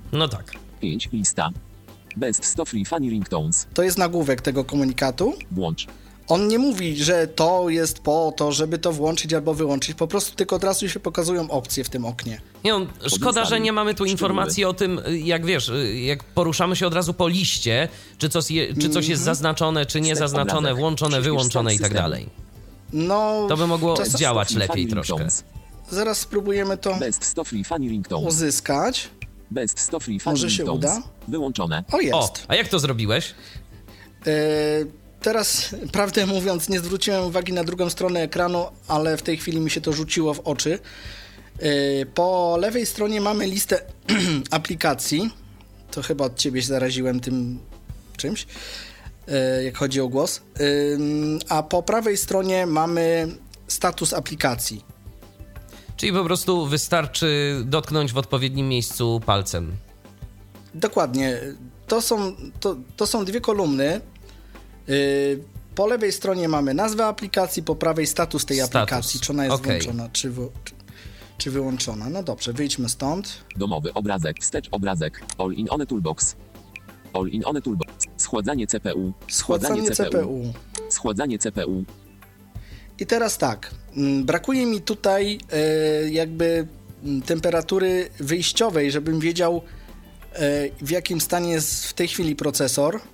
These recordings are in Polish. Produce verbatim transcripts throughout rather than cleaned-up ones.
No tak. pięć. Lista. Best sto free funny ringtones. To jest nagłówek tego komunikatu. Włącz. On nie mówi, że to jest po to, żeby to włączyć albo wyłączyć. Po prostu tylko od razu się pokazują opcje w tym oknie. Nie, on, szkoda, że nie mamy tu informacji o tym, jak wiesz, jak poruszamy się od razu po liście, czy coś, je, czy coś jest zaznaczone, czy nie zaznaczone, włączone, wyłączone i tak dalej. No, to by mogło czas... działać lepiej troszkę. Zaraz spróbujemy to Best sto free funny ringtones. uzyskać. Best sto free funny Może się uda? Wyłączone. O, jest. O, a jak to zrobiłeś? Yy, teraz, prawdę mówiąc, nie zwróciłem uwagi na drugą stronę ekranu, ale w tej chwili mi się to rzuciło w oczy. Yy, po lewej stronie mamy listę aplikacji. To chyba od ciebie się zaraziłem tym czymś, yy, jak chodzi o głos. Yy, a po prawej stronie mamy status aplikacji. Czyli po prostu wystarczy dotknąć w odpowiednim miejscu palcem. Dokładnie. To są, to, to są dwie kolumny. Yy, po lewej stronie mamy nazwę aplikacji, po prawej status tej Status. aplikacji. Czy ona jest Okay. włączona, czy, wy, czy, czy wyłączona. No dobrze, wyjdźmy stąd. Domowy obrazek, wstecz obrazek, all in one toolbox. All in one toolbox. Schładzanie C P U. Schładzanie C P U. Schładzanie C P U. I teraz tak, m, brakuje mi tutaj e, jakby m, temperatury wyjściowej, żebym wiedział, e, w jakim stanie jest w tej chwili procesor. E,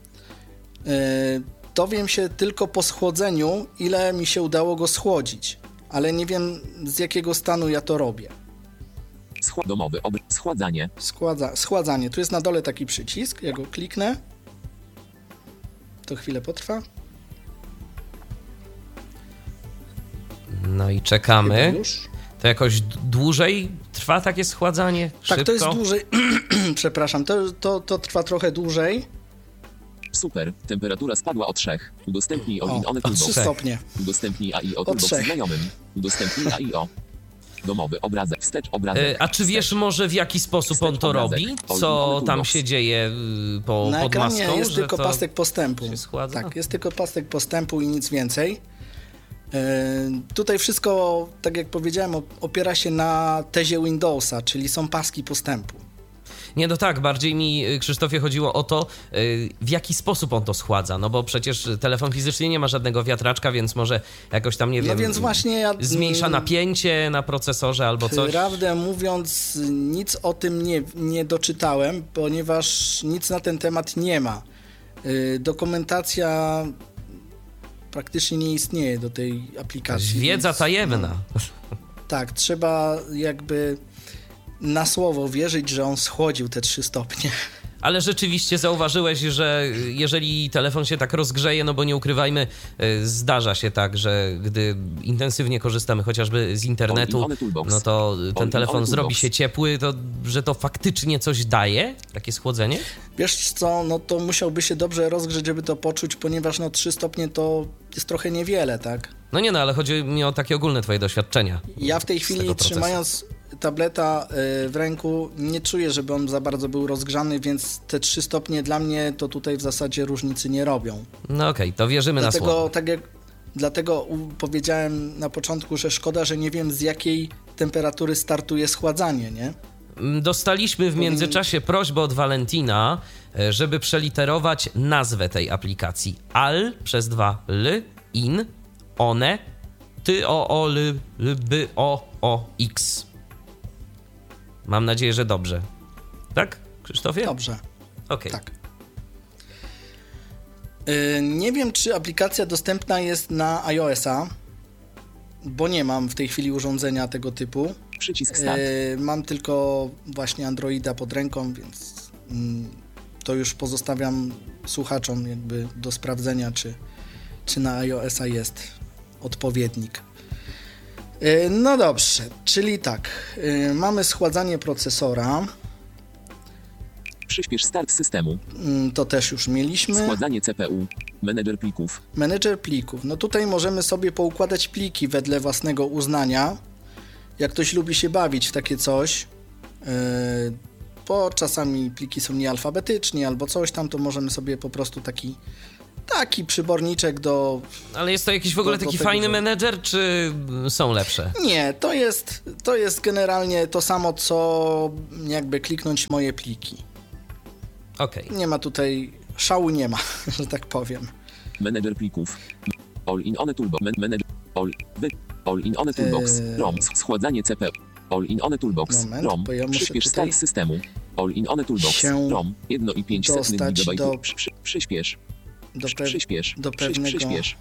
dowiem się tylko po schłodzeniu, ile mi się udało go schłodzić, ale nie wiem, z jakiego stanu ja to robię. Schła- domowy ob- schładzanie. Schładza- schładzanie. Tu jest na dole taki przycisk, ja go kliknę. To chwilę potrwa. No i czekamy. Chyba już. To jakoś d- dłużej trwa takie schładzanie? Tak, Szybko? to jest dłużej. Przepraszam, to, to, to trwa trochę dłużej. Super. Temperatura spadła o trzech. Udostępnij all in O, one o trzy toolbox. stopnie. Udostępnij A I O O toolbox trzech. znajomym. Udostępnij A I O. Domowy obrazek, wstecz obrazek. E, A czy wiesz wstecz. może w jaki sposób Wstecz on to obrazek. robi? All in Co one tam toolbox. się dzieje y, po, Na pod ekranie maską? jest że tylko to pasek postępu. się schładza? Tak, jest tylko pasek postępu i nic więcej. Yy, tutaj wszystko, tak jak powiedziałem, op- opiera się na tezie Windowsa, czyli są paski postępu. Nie, no tak, bardziej mi, y, Krzysztofie, chodziło o to, y, w jaki sposób on to schładza, no bo przecież telefon fizycznie nie ma żadnego wiatraczka, więc może jakoś tam, nie No wiem, więc właśnie ja... zmniejsza mm, napięcie na procesorze albo coś. Prawdę mówiąc, nic o tym nie, nie doczytałem, ponieważ nic na ten temat nie ma. Yy, dokumentacja praktycznie nie istnieje do tej aplikacji. Wiedza więc, tajemna. no, tak, trzeba jakby na słowo wierzyć, że on schłodził te trzy stopnie. Ale rzeczywiście zauważyłeś, że jeżeli telefon się tak rozgrzeje, no bo nie ukrywajmy, y, zdarza się tak, że gdy intensywnie korzystamy chociażby z internetu, no to ten telefon zrobi się ciepły, to że to faktycznie coś daje, takie schłodzenie? Wiesz co, no to musiałby się dobrze rozgrzeć, żeby to poczuć, ponieważ no trzy stopnie to jest trochę niewiele, tak? No nie no, ale chodzi mi o takie ogólne twoje doświadczenia. Ja w tej z chwili tego procesu. trzymając tableta y, w ręku nie czuję, żeby on za bardzo był rozgrzany, więc te trzy stopnie dla mnie to tutaj w zasadzie różnicy nie robią. No okej, okay, to wierzymy Dlatego, na słowo. tak jak, dlatego u, powiedziałem na początku, że szkoda, że nie wiem z jakiej temperatury startuje schładzanie, nie? Dostaliśmy w międzyczasie prośbę od Valentina, żeby przeliterować nazwę tej aplikacji. Al przez dwa l, in, one, ty, o, o, l, l, by, o, o, x. Mam nadzieję, że dobrze. Tak, Krzysztofie? Dobrze. Okej. Tak. Yy, nie wiem, czy aplikacja dostępna jest na iOS-a, bo nie mam w tej chwili urządzenia tego typu. Przycisk start. Yy, mam tylko właśnie Androida pod ręką, więc mm, to już pozostawiam słuchaczom jakby do sprawdzenia, czy, czy na iOS-a jest odpowiednik. Yy, no dobrze, czyli tak, yy, mamy schładzanie procesora, Przyspiesz start systemu. yy, to też już mieliśmy. Schładzanie C P U. Menedżer plików. Menedżer plików. No tutaj możemy sobie poukładać pliki wedle własnego uznania. Jak ktoś lubi się bawić w takie coś, yy, bo czasami pliki są niealfabetycznie albo coś tam, to możemy sobie po prostu taki, Taki przyborniczek do... Ale jest to jakiś w ogóle do, taki do fajny tego, że... menedżer, czy są lepsze? Nie, to jest, to jest generalnie to samo, co jakby kliknąć moje pliki. Okej. Okay. Nie ma tutaj, szału nie ma, że tak powiem. Menedżer plików. All-in-one toolbox. Menedżer. All. Wy. All-in-one toolbox. Eee... ROM. Schładzanie C P U. All-in-one toolbox. Moment, ROM. bo ja muszę Przyspiesz tutaj start systemu. All-in-one toolbox. ROM. jeden i pięć gigabajtów. do- Przy, przy, przyspiesz. Do, pe... Przyspiesz. do Przy, pewnego... Przyspiesz.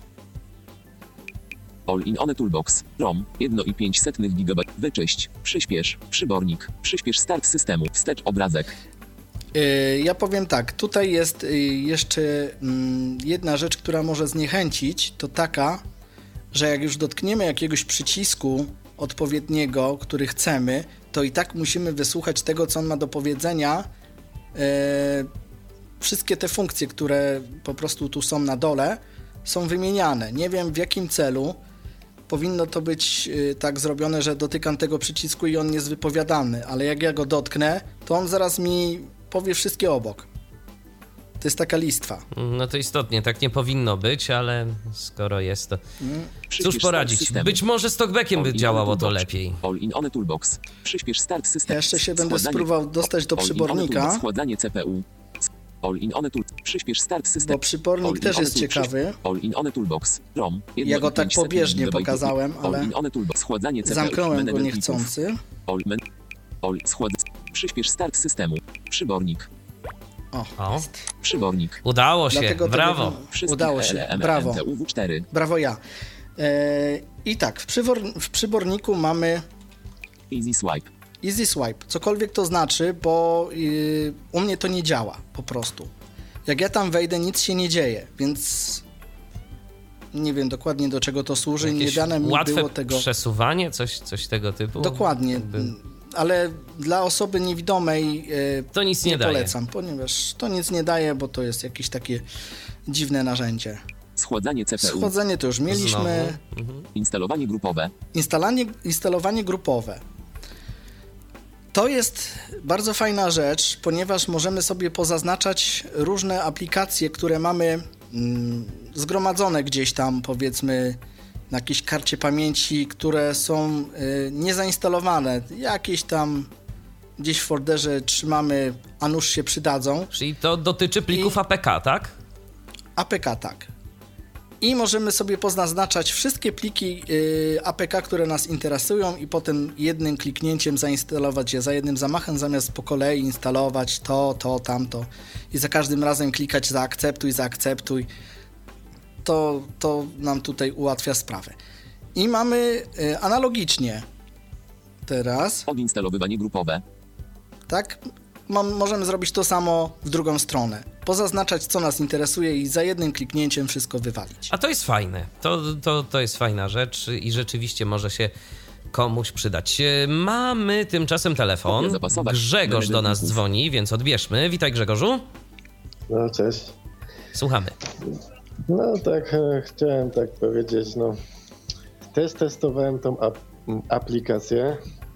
All-in-one toolbox. ROM. jeden i pięć gigabajtów. Wyczyść. Przyspiesz. Przybornik. Przyspiesz start systemu. Wstecz obrazek. Yy, Ja powiem tak, tutaj jest yy, jeszcze mm, jedna rzecz, która może zniechęcić, to taka, że jak już dotkniemy jakiegoś przycisku odpowiedniego, który chcemy, to i tak musimy wysłuchać tego, co on ma do powiedzenia. Yy, Wszystkie te funkcje, które po prostu tu są na dole, są wymieniane. Nie wiem w jakim celu. Powinno to być yy, tak zrobione, że dotykam tego przycisku i on jest wypowiadany, ale jak ja go dotknę, to on zaraz mi powie wszystkie obok. To jest taka listwa. No to istotnie, tak nie powinno być, ale skoro jest to... Mm. Cóż poradzić? Być może z talkbackiem by działało to lepiej. All-in-one toolbox. Przyspiesz start systemu. Ja jeszcze się będę spróbował dostać do przybornika. Schładzanie C P U. All-in-one tool. Przyspiesz start systemu. Bo przybornik też jest ciekawy. All-in-one toolbox. ROM. Ja go tak pobieżnie pokazałem, ale All-in-one toolbox. Schładzanie C P U. zamknąłem go niechcący. All. Schład. Przyspiesz start systemu. Przybornik. O, O, Przybornik. udało się, Dlatego to brawo. by- Udało się, brawo. W cztery. Brawo ja. E, I tak, w, przywor- w przyborniku mamy Easy swipe. Easy Swipe. Cokolwiek to znaczy, bo yy, u mnie to nie działa po prostu. Jak ja tam wejdę, nic się nie dzieje, więc nie wiem dokładnie do czego to służy. Jakieś nie dane mi łatwe było tego. przesuwanie, coś, coś tego typu? Dokładnie. Jakby... Ale dla osoby niewidomej yy, To nic nie, nie daje. polecam, ponieważ to nic nie daje, bo to jest jakieś takie dziwne narzędzie. Schładzanie C P U. Schłodzenie to już mieliśmy. Mhm. Instalowanie grupowe. Instalanie, instalowanie grupowe. To jest bardzo fajna rzecz, ponieważ możemy sobie pozaznaczać różne aplikacje, które mamy mm, zgromadzone gdzieś tam, powiedzmy, na jakiejś karcie pamięci, które są y, niezainstalowane. Jakieś tam gdzieś w folderze trzymamy, a nuż się przydadzą. Czyli to dotyczy plików I- A P K, tak? A P K, tak. I możemy sobie pozaznaczać wszystkie pliki y, A P K, które nas interesują i potem jednym kliknięciem zainstalować je za jednym zamachem, zamiast po kolei instalować to, to, tamto i za każdym razem klikać zaakceptuj, zaakceptuj. To, to nam tutaj ułatwia sprawę. I mamy y, analogicznie teraz, Odinstalowywanie grupowe. tak? Mam, możemy zrobić to samo w drugą stronę. Pozaznaczać, co nas interesuje i za jednym kliknięciem wszystko wywalić. A to jest fajne. To, to, to jest fajna rzecz i rzeczywiście może się komuś przydać. E, Mamy tymczasem telefon. Kopia zapasowa. Grzegorz do nas Menedżerników. dzwoni, więc odbierzmy. Witaj, Grzegorzu. No cześć. Słuchamy. No tak, e, chciałem tak powiedzieć, no też testowałem tą ap- m, aplikację.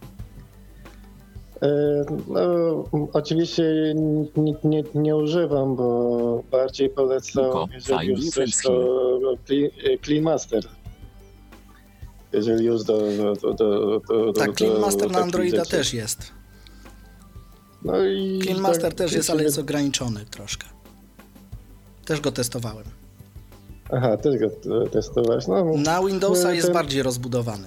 E, No oczywiście jej nie, nie, nie używam, bo bardziej polecam, Tylko jeżeli file już coś, difference to Clean- Clean Master. Jeżeli już do... do, do, do, do Tak, do- Clean do Master na takich Androida rzeczy. też jest. No i Clean tak, Master też jest, ale sobie- jest ograniczony troszkę. Też go testowałem. Aha, też go t- testowałeś. No, Na Windowsa ten- jest bardziej rozbudowany.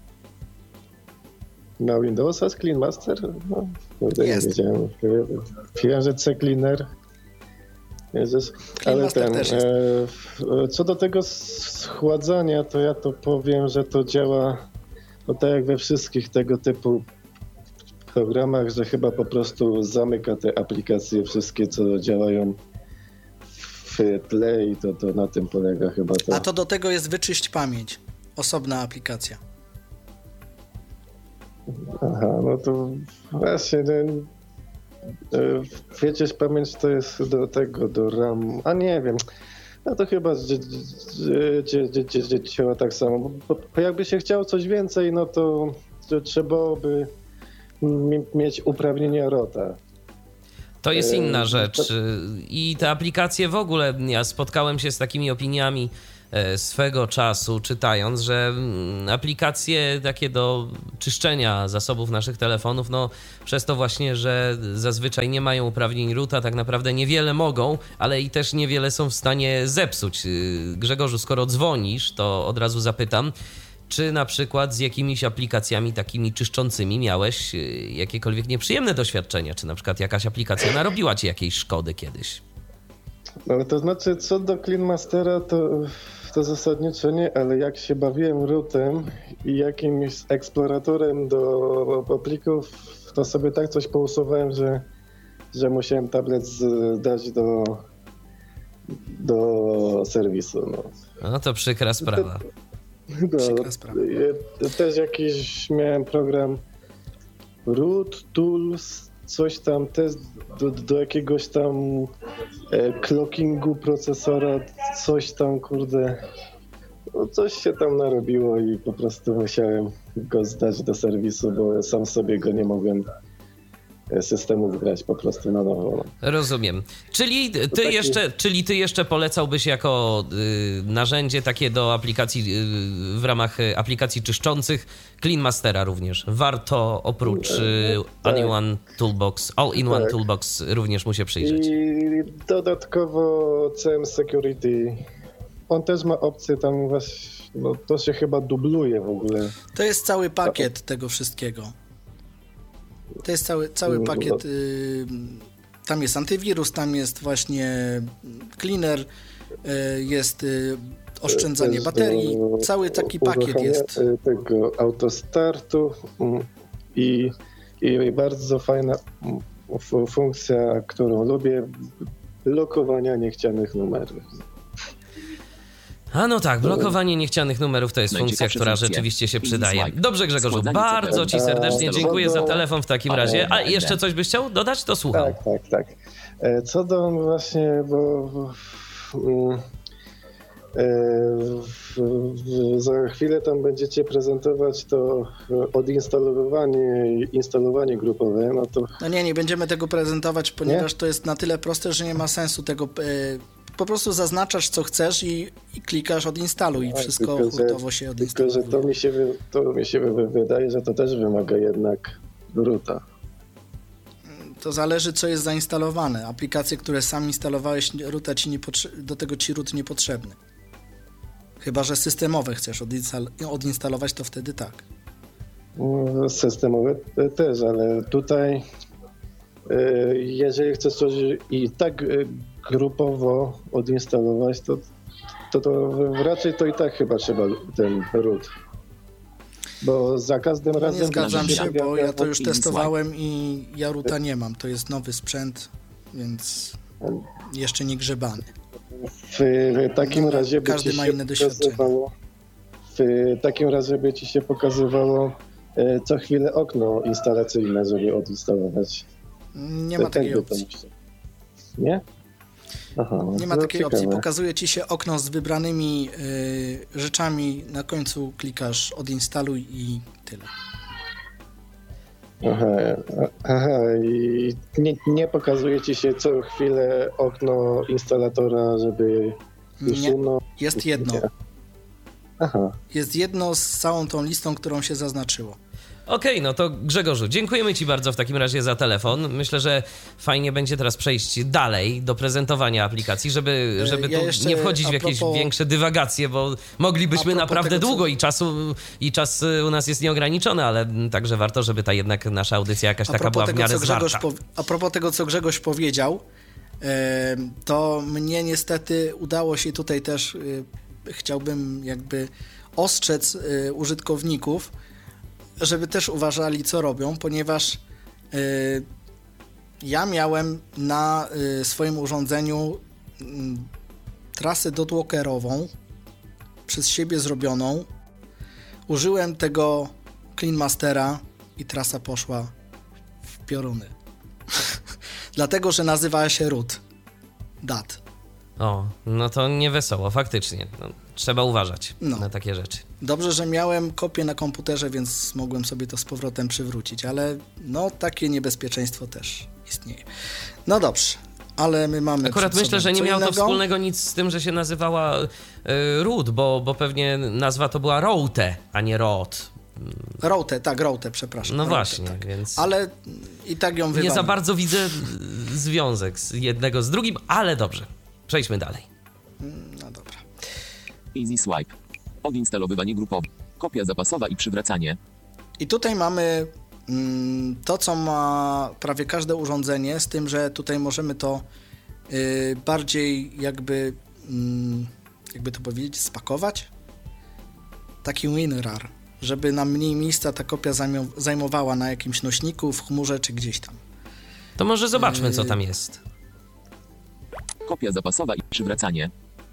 Na Windowsa z Clean Master? No, kurde, nie Jest. wiedziałem. Wiem, że C Cleaner. Jezus. Clean Ale Master ten, też jest. e, w- co do tego schładzania, to ja to powiem, że to działa no tak jak we wszystkich tego typu programach, że chyba po prostu zamyka te aplikacje wszystkie, co działają w tle i to, to na tym polega chyba to. A to do tego jest wyczyść pamięć. Osobna aplikacja. Aha, no to właśnie ten e, wiecie, pamięć to jest do tego, do RAM, a nie wiem, no to chyba dzie- dzie- dzie- dzie- dzie- dzie- działa tak samo, bo, bo jakby się chciało coś więcej, no to, to trzeba by mi- mieć uprawnienia R O T A. To jest inna E, rzecz. to- I te aplikacje w ogóle, ja spotkałem się z takimi opiniami e, swego czasu, czytając, że mm, aplikacje takie do czyszczenia zasobów naszych telefonów, no przez to właśnie, że zazwyczaj nie mają uprawnień roota, tak naprawdę niewiele mogą, ale i też niewiele są w stanie zepsuć. Y, Grzegorzu, skoro dzwonisz, to od razu zapytam, czy na przykład z jakimiś aplikacjami takimi czyszczącymi miałeś y, jakiekolwiek nieprzyjemne doświadczenia? Czy na przykład jakaś aplikacja narobiła ci jakiejś szkody kiedyś? No to znaczy, co do Clean Mastera, to, to zasadniczo nie, ale jak się bawiłem rootem i jakimś eksploratorem do plików, to sobie tak coś pousuwałem, że, że musiałem tablet zdać do, do serwisu. No. No to przykra sprawa. Do, Przykra sprawa. ja też jakiś miałem program Root Tools, coś tam też do, do jakiegoś tam e, clockingu procesora, coś tam, kurde, no coś się tam narobiło i po prostu musiałem go zdać do serwisu, bo sam sobie go nie mogłem e, systemu wgrać po prostu na nowo. Rozumiem. Czyli ty taki- jeszcze, czyli ty jeszcze polecałbyś jako y, narzędzie takie do aplikacji, y, w ramach y, aplikacji czyszczących Clean Mastera również. Warto oprócz y, Tak. All-in-One Toolbox, All-in-One Tak. Toolbox również mu się przyjrzeć. I dodatkowo C M Security, on też ma opcję tam właśnie, no to się chyba dubluje w ogóle. To jest cały pakiet tego wszystkiego. To jest cały, cały No. pakiet. Y, tam jest antywirus, tam jest właśnie cleaner, y, jest y, oszczędzanie Też baterii. do Cały taki pakiet uruchamiania, jest. e, tego autostartu mm, i, i bardzo fajna mm, fu- funkcja, którą lubię, blokowania niechcianych numerów. A no tak, blokowanie niechcianych numerów to jest Najciekawsze funkcja, która funkcje. rzeczywiście się Easy przydaje. swipe. Dobrze, Grzegorzu, Składanie bardzo ci C P M. serdecznie Eee, dziękuję za do- telefon w takim Ale- razie. A jeszcze coś byś chciał dodać? To słucham. Tak, tak, tak. E, Co do właśnie, bo bo, mm, e, w, w, za chwilę tam będziecie prezentować to odinstalowywanie i instalowanie grupowe, no to No nie, nie będziemy tego prezentować, ponieważ to jest na tyle proste, że nie ma sensu tego. Y, po prostu zaznaczasz, co chcesz i, i klikasz odinstaluj i Tak, wszystko tylko, że- hurtowo się tylko, odinstaluje. że to mi się, wy- to mi się wy- wydaje, że to też wymaga jednak roota. To zależy, co jest zainstalowane. Aplikacje, które sam instalowałeś, roota ci nie potrze- do tego ci root niepotrzebny. Chyba że systemowe chcesz odinstal- odinstalować, to wtedy tak. No, systemowe te- też, ale tutaj e, jeżeli chcesz coś i tak e, grupowo odinstalować, to, to, to raczej to i tak chyba trzeba ten root. Bo za każdym No razem... nie zgadzam będzie się, pojawia bo ja to już Easy testowałem i ja roota nie mam. To jest nowy sprzęt, więc jeszcze nie grzebany. W, w takim No, razie by każdy ci ma się inne doświadczenie. pokazywało, w takim razie by ci się pokazywało e, co chwilę okno instalacyjne, żeby odinstalować. Nie ma Tak takiej by to opcji. myślę. Nie? Aha, Nie ma no takiej ciekawe. opcji. Pokazuje ci się okno z wybranymi y, rzeczami. Na końcu klikasz odinstaluj i tyle. Aha, aha i nie, nie pokazuje ci się co chwilę okno instalatora, żeby Nie, usunąć. jest jedno. Nie. Aha, Jest jedno z całą tą listą, którą się zaznaczyło. Okej, no to Grzegorzu, dziękujemy ci bardzo w takim razie za telefon. Myślę, że fajnie będzie teraz przejść dalej do prezentowania aplikacji, żeby, E, żeby ja tu jeszcze nie wchodzić a w jakieś propos- większe dywagacje, bo moglibyśmy a propos naprawdę tego, co- długo i czasu i czas y, u nas jest nieograniczony, ale mm, także warto, żeby ta jednak nasza audycja jakaś A taka propos, była w tego, miarę co Grzegorz zwarta. pow- a propos tego, co Grzegorz powiedział, e, to mnie niestety udało się tutaj też, e, chciałbym jakby ostrzec e, użytkowników, żeby też uważali, co robią, ponieważ e, ja miałem na e, swoim urządzeniu m, trasę dotwalkerową przez siebie zrobioną. Użyłem tego Clean Mastera i trasa poszła w pioruny. Dlatego, że nazywała się root. Dat. O, no to nie wesoło, faktycznie. No, trzeba uważać No. na takie rzeczy. Dobrze, że miałem kopię na komputerze, więc mogłem sobie to z powrotem przywrócić, ale no takie niebezpieczeństwo też istnieje. No dobrze, ale my mamy Akurat przed myślę, sobą że nie co miało to innego. wspólnego nic z tym, że się nazywała y, root, bo, bo pewnie nazwa to była route, a nie rot. Route, tak, route, przepraszam. No route, właśnie, tak. więc Ale i tak ją nie wywalę. za bardzo widzę związek z jednego z drugim, ale dobrze. Przejdźmy dalej. No dobra. Easy Swipe. Odinstalowywanie grupowe. Kopia zapasowa i przywracanie. I tutaj mamy mm, to, co ma prawie każde urządzenie, z tym, że tutaj możemy to y, bardziej jakby, mm, jakby to powiedzieć, spakować. Taki WinRAR, żeby nam mniej miejsca ta kopia zajmio- zajmowała na jakimś nośniku, w chmurze czy gdzieś tam. To może zobaczmy, Yy. co tam jest. Kopia zapasowa i przywracanie.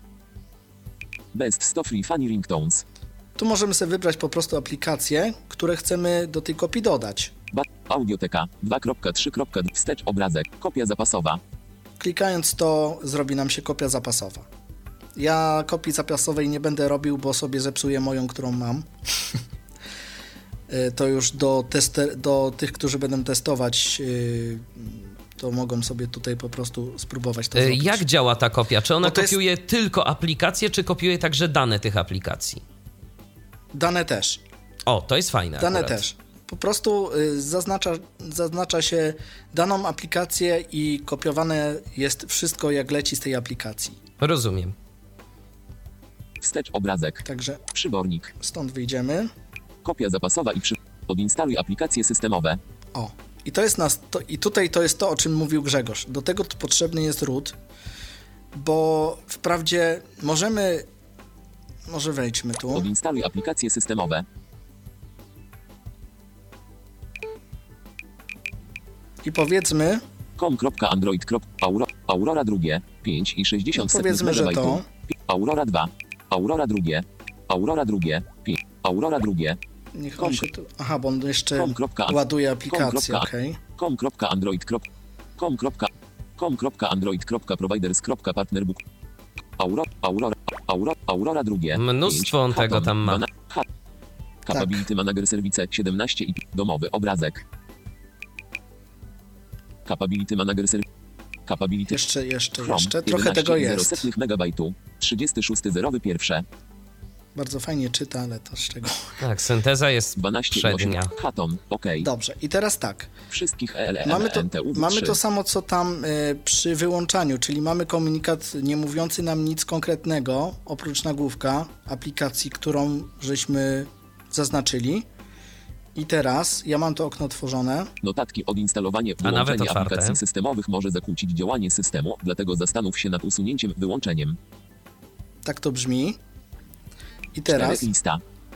Best Stuff Free Funny Ringtones. Tu możemy sobie wybrać po prostu aplikacje, które chcemy do tej kopii dodać. Ba- Audioteka. dwa kropka trzy kropka dwa. Wstecz obrazek. Kopia zapasowa. Klikając to, zrobi nam się kopia zapasowa. Ja kopii zapasowej nie będę robił, bo sobie zepsuję moją, którą mam. To już do, tester, do tych, którzy będą testować, to mogą sobie tutaj po prostu spróbować to Yy, zrobić. Jak działa ta kopia? Czy ona Bo to jest- kopiuje tylko aplikacje, czy kopiuje także dane tych aplikacji? Dane też. O, to jest fajne Dane akurat. też. Po prostu y, zaznacza, zaznacza się daną aplikację i kopiowane jest wszystko, jak leci z tej aplikacji. Rozumiem. Wstecz obrazek. Także Przybornik. stąd wyjdziemy. Kopia zapasowa i przy... Odinstaluj aplikacje systemowe. O, i to jest nas, to, i tutaj to jest to, o czym mówił Grzegorz. Do tego t- potrzebny jest root, bo wprawdzie możemy, może wejdźmy tu. Odinstaluj aplikacje systemowe. I powiedzmy, com.android. Auro, Aurora drugie. pięć i sześćdziesiąt No powiedzmy, że to. Aurora dwa. Aurora drugie. Aurora drugie. pięć. Aurora drugie. niech on się tu, aha, bo on jeszcze Com. kropka- ładuje aplikację, com. okej. com.android. com. com.android.providers.partnerbook. Aurora, Aurora, Aurora, Aurora drugie. Mnóstwo on pięć. tego tam ma. Dwana- ha- Capability Manager Service siedemnaście i domowy obrazek. Capability Manager Service. Capability Jeszcze, jeszcze, Chrome, jeszcze. Trochę tego jest. jedenaście megabajtu. trzydzieści sześć zerowy pierwsze. Bardzo fajnie czyta, ale to z czego. Tak, synteza jest dwanaście i osiem. przednia. Haton. OK. Dobrze, i teraz tak. Wszystkich E L M Mamy to, N T U mamy trzy. to samo, co tam y, przy wyłączaniu, czyli mamy komunikat nie mówiący nam nic konkretnego, oprócz nagłówka aplikacji, którą żeśmy zaznaczyli. I teraz ja mam to okno otworzone. Notatki odinstalowanie, A nawet wyłączenie otwarte. aplikacji systemowych może zakłócić działanie systemu, dlatego zastanów się nad usunięciem, wyłączeniem. Tak to brzmi. I teraz, Cztery lista.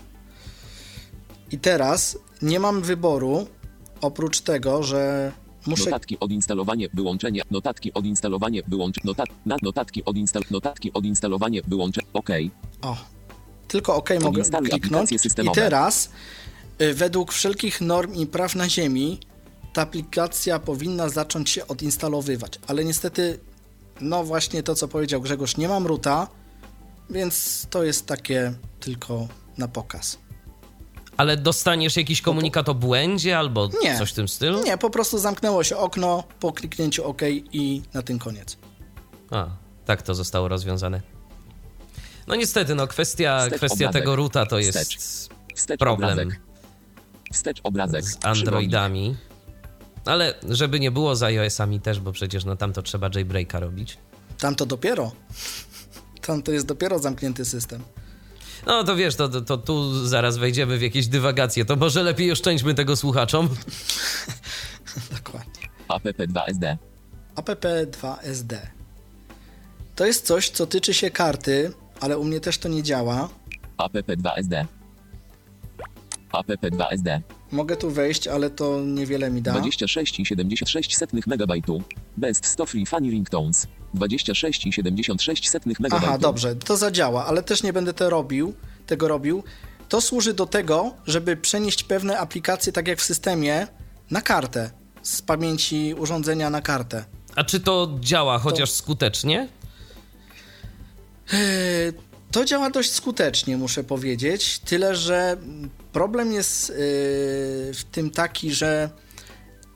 i teraz nie mam wyboru, oprócz tego, że muszę... Notatki odinstalowanie, wyłączenie, notatki odinstalowanie, wyłączenie, notat, na, notatki, odinstal, notatki odinstalowanie, wyłączenie, OK. O, tylko OK mogę Odinstaluj kliknąć. aplikacje I systemowe. teraz y, według wszelkich norm i praw na ziemi ta aplikacja powinna zacząć się odinstalowywać, ale niestety, no właśnie to, co powiedział Grzegorz, nie mam roota, więc to jest takie tylko na pokaz. Ale dostaniesz jakiś komunikat o błędzie albo Nie. coś w tym stylu? Nie, po prostu zamknęło się okno po kliknięciu OK i na tym koniec. A, tak to zostało rozwiązane. No niestety, no kwestia, Wstecz kwestia obrazek. tego roota to jest Wstecz. Wstecz problem obrazek. Wstecz obrazek. z Androidami. Ale żeby nie było z iOS-ami też, bo przecież no tam to trzeba jailbreaka robić. Tam to dopiero. Tam to jest dopiero zamknięty system. No to wiesz, to, to, to tu zaraz wejdziemy w jakieś dywagacje. To może lepiej oszczędźmy tego słuchaczom. Dokładnie. app dwa S D. app dwa S D. To jest coś, co tyczy się karty, ale u mnie też to nie działa. app dwa S D. app dwa S D. Mogę tu wejść, ale to niewiele mi da. dwadzieścia sześć i siedemdziesiąt sześć setnych megabajtu. Best Stuff Free Funny Ringtones. dwadzieścia sześć i siedemdziesiąt sześć setnych megabajtu. Aha, dobrze, to zadziała, ale też nie będę to robił, tego robił. To służy do tego, żeby przenieść pewne aplikacje, tak jak w systemie, na kartę. Z pamięci urządzenia na kartę. A czy to działa chociaż skutecznie? Yy, To działa dość skutecznie, muszę powiedzieć. Tyle, że problem jest yy, w tym taki, że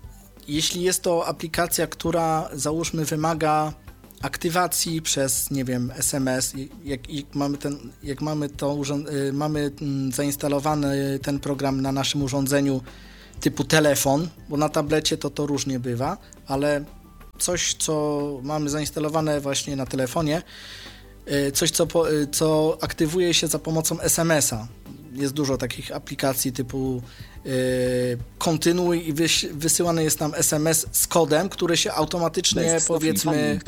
jeśli jest to aplikacja, która załóżmy wymaga aktywacji przez, nie wiem, es em es, jak, jak mamy, ten, jak mamy, to urząd- mamy zainstalowany ten program na naszym urządzeniu typu telefon, bo na tablecie to to różnie bywa, ale coś, co mamy zainstalowane właśnie na telefonie, coś, co, po, co aktywuje się za pomocą es em es a. Jest dużo takich aplikacji typu yy, kontynuuj i wyś, wysyłany jest nam es em es z kodem, który się automatycznie, powiedzmy,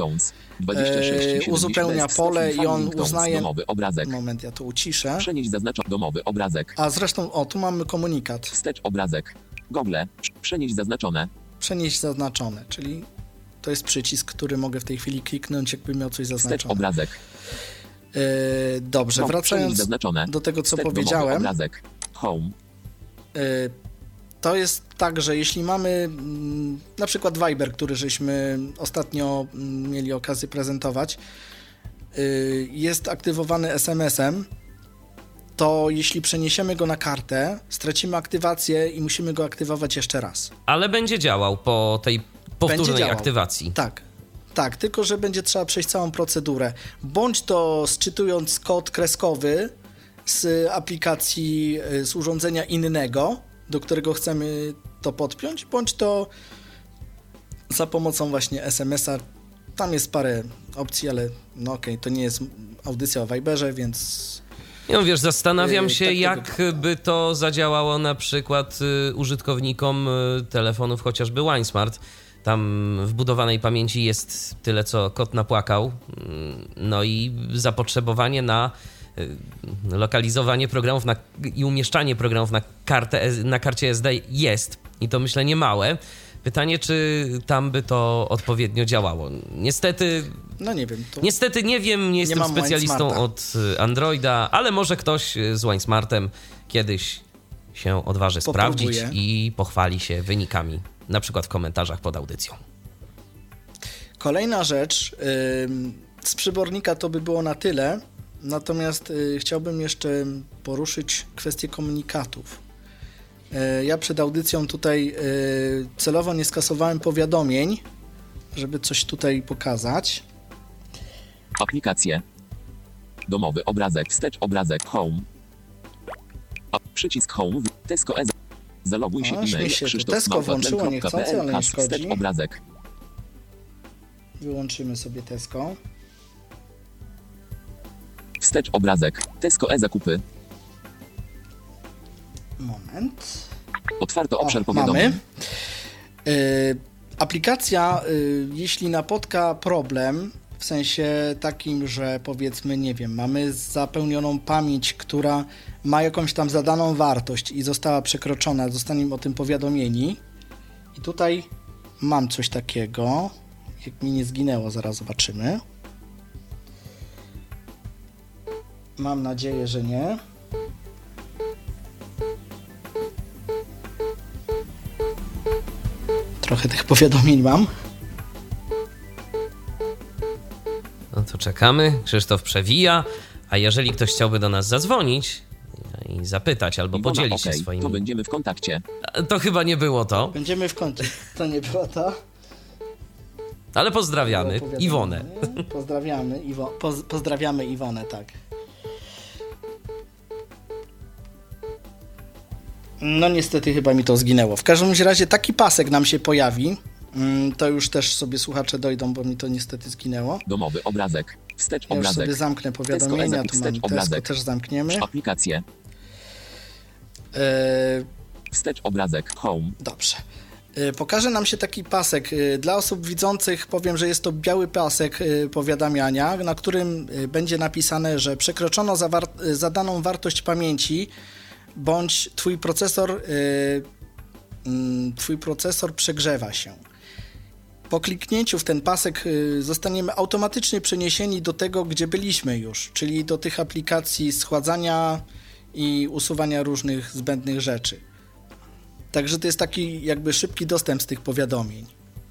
yy, uzupełnia pole i on uznaje... Domowy obrazek. Moment, ja to uciszę. Przenieść zaznaczony domowy obrazek. A zresztą, o, tu mamy komunikat. Wstecz obrazek. Google. Przenieść zaznaczone. Przenieść zaznaczone, czyli to jest przycisk, który mogę w tej chwili kliknąć, jakby miał coś Wstecz zaznaczone. obrazek. Yy, dobrze, wracając do tego, co Wstecz powiedziałem. Obrazek. Home. Yy, to jest tak, że jeśli mamy mm, na przykład Viber, który żeśmy ostatnio mm, mieli okazję prezentować, yy, jest aktywowany es em es em, to jeśli przeniesiemy go na kartę, stracimy aktywację i musimy go aktywować jeszcze raz. Ale będzie działał po tej powtórnej Będzie działał. aktywacji. Tak, tak, tylko że będzie trzeba przejść całą procedurę. Bądź to sczytując kod kreskowy z aplikacji, z urządzenia innego, do którego chcemy to podpiąć, bądź to za pomocą właśnie es em es a. Tam jest parę opcji, ale no okej, okay, to nie jest audycja o Viberze, więc... No wiesz, zastanawiam Yy, się, tak jak tego... by to zadziałało na przykład y, użytkownikom y, telefonów chociażby WineSmart. Tam wbudowanej pamięci jest tyle, co kot napłakał. Y, no i zapotrzebowanie na y, lokalizowanie programów na, i umieszczanie programów na, kartę, na karcie es de jest. I to myślę nie małe. Pytanie, czy tam by to odpowiednio działało. Niestety... No nie wiem. To... Niestety nie wiem, nie jestem nie specjalistą od Androida, ale może ktoś z WineSmartem kiedyś się odważy Popróbuję. sprawdzić i pochwali się wynikami, na przykład w komentarzach pod audycją. Kolejna rzecz, yy, z przybornika to by było na tyle, natomiast yy, chciałbym jeszcze poruszyć kwestię komunikatów. Yy, ja przed audycją tutaj yy, celowo nie skasowałem powiadomień, żeby coś tutaj pokazać. Aplikacje. Domowy obrazek. Wstecz obrazek. Home. A, przycisk Home. Tesco E. Zaloguj się Aż e-mail. mi się tu Krzysztof Tesco włączyło niechcący, ale nie Wstecz szkodzi. obrazek. Wyłączymy sobie Tesco. Wstecz obrazek. Tesco E zakupy. Moment. Otwarto obszar O, powiadomień. mamy. Y, aplikacja, y, jeśli napotka problem, w sensie takim, że powiedzmy, nie wiem, mamy zapełnioną pamięć, która ma jakąś tam zadaną wartość i została przekroczona, zostaniemy o tym powiadomieni. I tutaj mam coś takiego. Jak mi nie zginęło, zaraz zobaczymy. Mam nadzieję, że nie. Trochę tych powiadomień mam. No to czekamy, Krzysztof przewija, a jeżeli ktoś chciałby do nas zadzwonić i zapytać albo Iwona, podzielić się okej, swoimi... To będziemy w kontakcie. To chyba nie było to, Będziemy w kącie. To nie było to. ale pozdrawiamy Było Iwonę. powiadomienie. Pozdrawiamy, Iwo, poz, pozdrawiamy Iwonę, tak. No niestety chyba mi to zginęło. W każdym razie taki pasek nam się pojawi. To już też sobie słuchacze dojdą, bo mi to niestety zginęło. Domowy obrazek. Wstecz Ja już obrazek. sobie zamknę powiadomienia. Tu mam Tesco, też zamkniemy. Aplikacje. Yy, Wstecz obrazek. Home. Dobrze. Yy, Pokaże nam się taki pasek. Yy, Dla osób widzących powiem, że jest to biały pasek yy, powiadamiania, na którym yy, będzie napisane, że przekroczono zawar- yy, zadaną wartość pamięci, bądź twój procesor, yy, yy, twój procesor przegrzewa się. Po kliknięciu w ten pasek yy, zostaniemy automatycznie przeniesieni do tego, gdzie byliśmy już, czyli do tych aplikacji schładzania i usuwania różnych zbędnych rzeczy. Także to jest taki jakby szybki dostęp z tych powiadomień.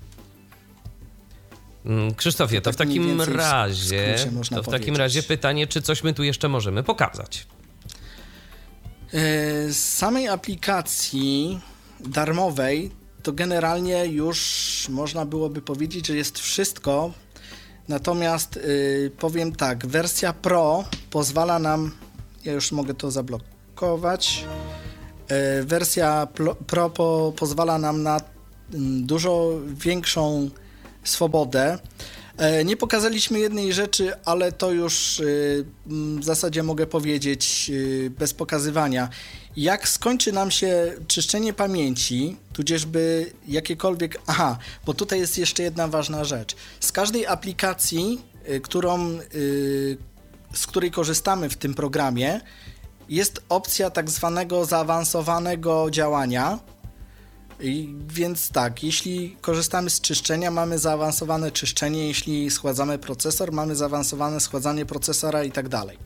Krzysztofie, to w tak mniej takim więcej w razie, skrócie można to w takim powiedzieć. razie pytanie, czy coś my tu jeszcze możemy pokazać? Z samej aplikacji darmowej to generalnie już można byłoby powiedzieć, że jest wszystko. Natomiast y, powiem tak, wersja Pro pozwala nam, ja już mogę to zablokować, y, wersja Pro, Pro po, pozwala nam na y, dużo większą swobodę. Y, nie pokazaliśmy jednej rzeczy, ale to już y, w zasadzie mogę powiedzieć y, bez pokazywania. Jak skończy nam się czyszczenie pamięci, tudzieżby jakiekolwiek... Aha, bo tutaj jest jeszcze jedna ważna rzecz. Z każdej aplikacji, y, którą, y, z której korzystamy w tym programie, jest opcja tak zwanego zaawansowanego działania. I, więc tak, jeśli korzystamy z czyszczenia, mamy zaawansowane czyszczenie, jeśli schładzamy procesor, mamy zaawansowane schładzanie procesora i tak dalej.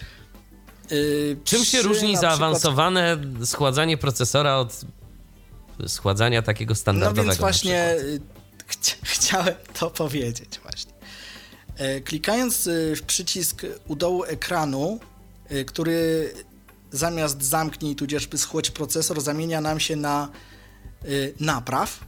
Yy, Czym się różni zaawansowane przykład... schładzanie procesora od schładzania takiego standardowego? No więc właśnie chci- chciałem to powiedzieć właśnie. Yy, klikając w przycisk u dołu ekranu, yy, który zamiast zamknij tudzieżby schłodź procesor, zamienia nam się na yy, napraw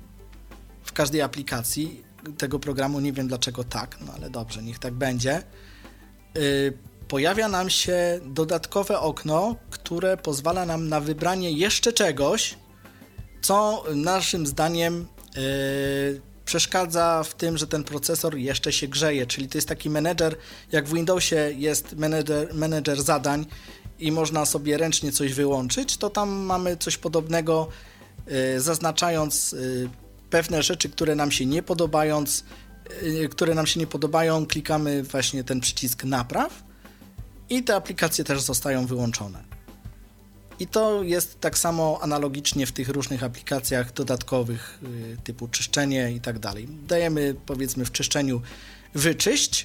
w każdej aplikacji tego programu. Nie wiem dlaczego tak, no ale dobrze, niech tak będzie. Yy, pojawia nam się dodatkowe okno, które pozwala nam na wybranie jeszcze czegoś, co naszym zdaniem yy, przeszkadza w tym, że ten procesor jeszcze się grzeje. Czyli to jest taki menedżer, jak w Windowsie jest menedżer, menedżer zadań i można sobie ręcznie coś wyłączyć, to tam mamy coś podobnego, yy, zaznaczając yy, pewne rzeczy, które nam się nie podobają, yy, które nam się nie podobają, klikamy właśnie ten przycisk napraw. I te aplikacje też zostają wyłączone. I to jest tak samo analogicznie w tych różnych aplikacjach dodatkowych y, typu czyszczenie i tak dalej. Dajemy powiedzmy w czyszczeniu wyczyść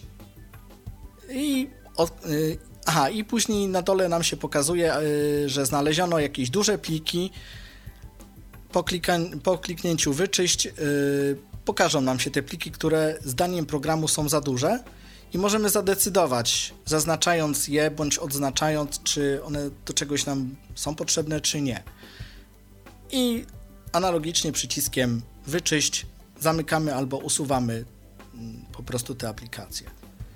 i, o, y, aha, i później na dole nam się pokazuje, y, że znaleziono jakieś duże pliki. Po, klika- po kliknięciu wyczyść y, pokażą nam się te pliki, które zdaniem programu są za duże. I możemy zadecydować, zaznaczając je, bądź odznaczając, czy one do czegoś nam są potrzebne, czy nie. I analogicznie przyciskiem wyczyść zamykamy albo usuwamy po prostu te aplikacje.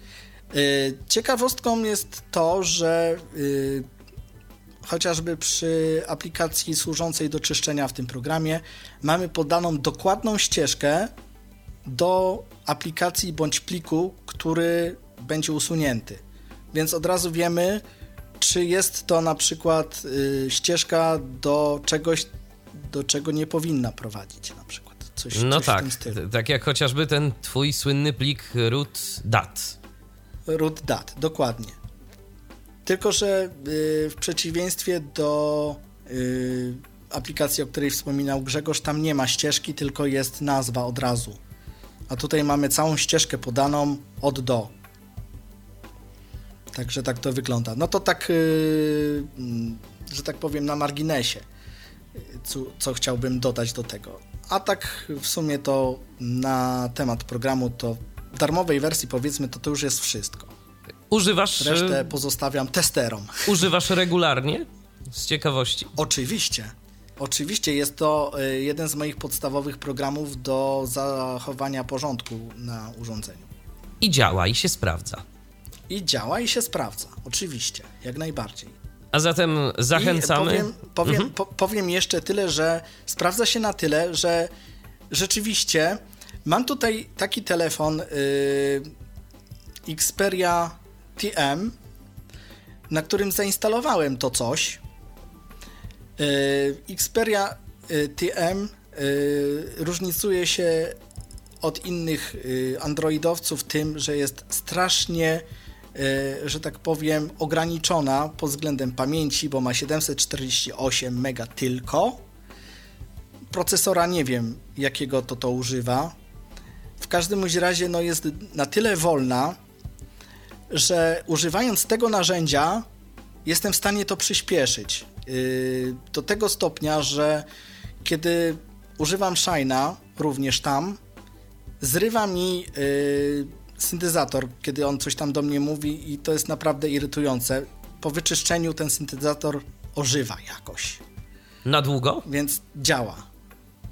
Ciekawostką jest to, że chociażby przy aplikacji służącej do czyszczenia w tym programie mamy podaną dokładną ścieżkę do aplikacji bądź pliku, który będzie usunięty. Więc od razu wiemy, czy jest to na przykład y, ścieżka do czegoś, do czego nie powinna prowadzić, na przykład. Coś, no coś tak, w tym stylu. Tak jak chociażby ten twój słynny plik root dat. root dat, dokładnie. Tylko że y, w przeciwieństwie do y, aplikacji, o której wspominał Grzegorz, tam nie ma ścieżki, tylko jest nazwa od razu. A tutaj mamy całą ścieżkę podaną od do. Także tak to wygląda. No to tak, yy, że tak powiem, na marginesie, co, co chciałbym dodać do tego. A tak w sumie to na temat programu, to w darmowej wersji powiedzmy, to to już jest wszystko. Używasz... Resztę pozostawiam testerom. Używasz regularnie? Z ciekawości. Oczywiście. Oczywiście jest to jeden z moich podstawowych programów do zachowania porządku na urządzeniu. I działa, i się sprawdza. I działa, i się sprawdza. Oczywiście, jak najbardziej. A zatem zachęcamy... I powiem, powiem, mhm. po, powiem jeszcze tyle, że sprawdza się na tyle, że rzeczywiście mam tutaj taki telefon yy, Xperia T M, na którym zainstalowałem to coś. Xperia T M różnicuje się od innych androidowców tym, że jest strasznie, że tak powiem, ograniczona pod względem pamięci, bo ma siedemset czterdzieści osiem mega tylko. Procesora nie wiem, jakiego to to używa. W każdym razie no, jest na tyle wolna, że używając tego narzędzia jestem w stanie to przyspieszyć. Do tego stopnia, że kiedy używam Shine'a, również tam, zrywa mi yy, syntezator, kiedy on coś tam do mnie mówi i to jest naprawdę irytujące. Po wyczyszczeniu ten syntezator ożywa jakoś. Na długo? Więc działa.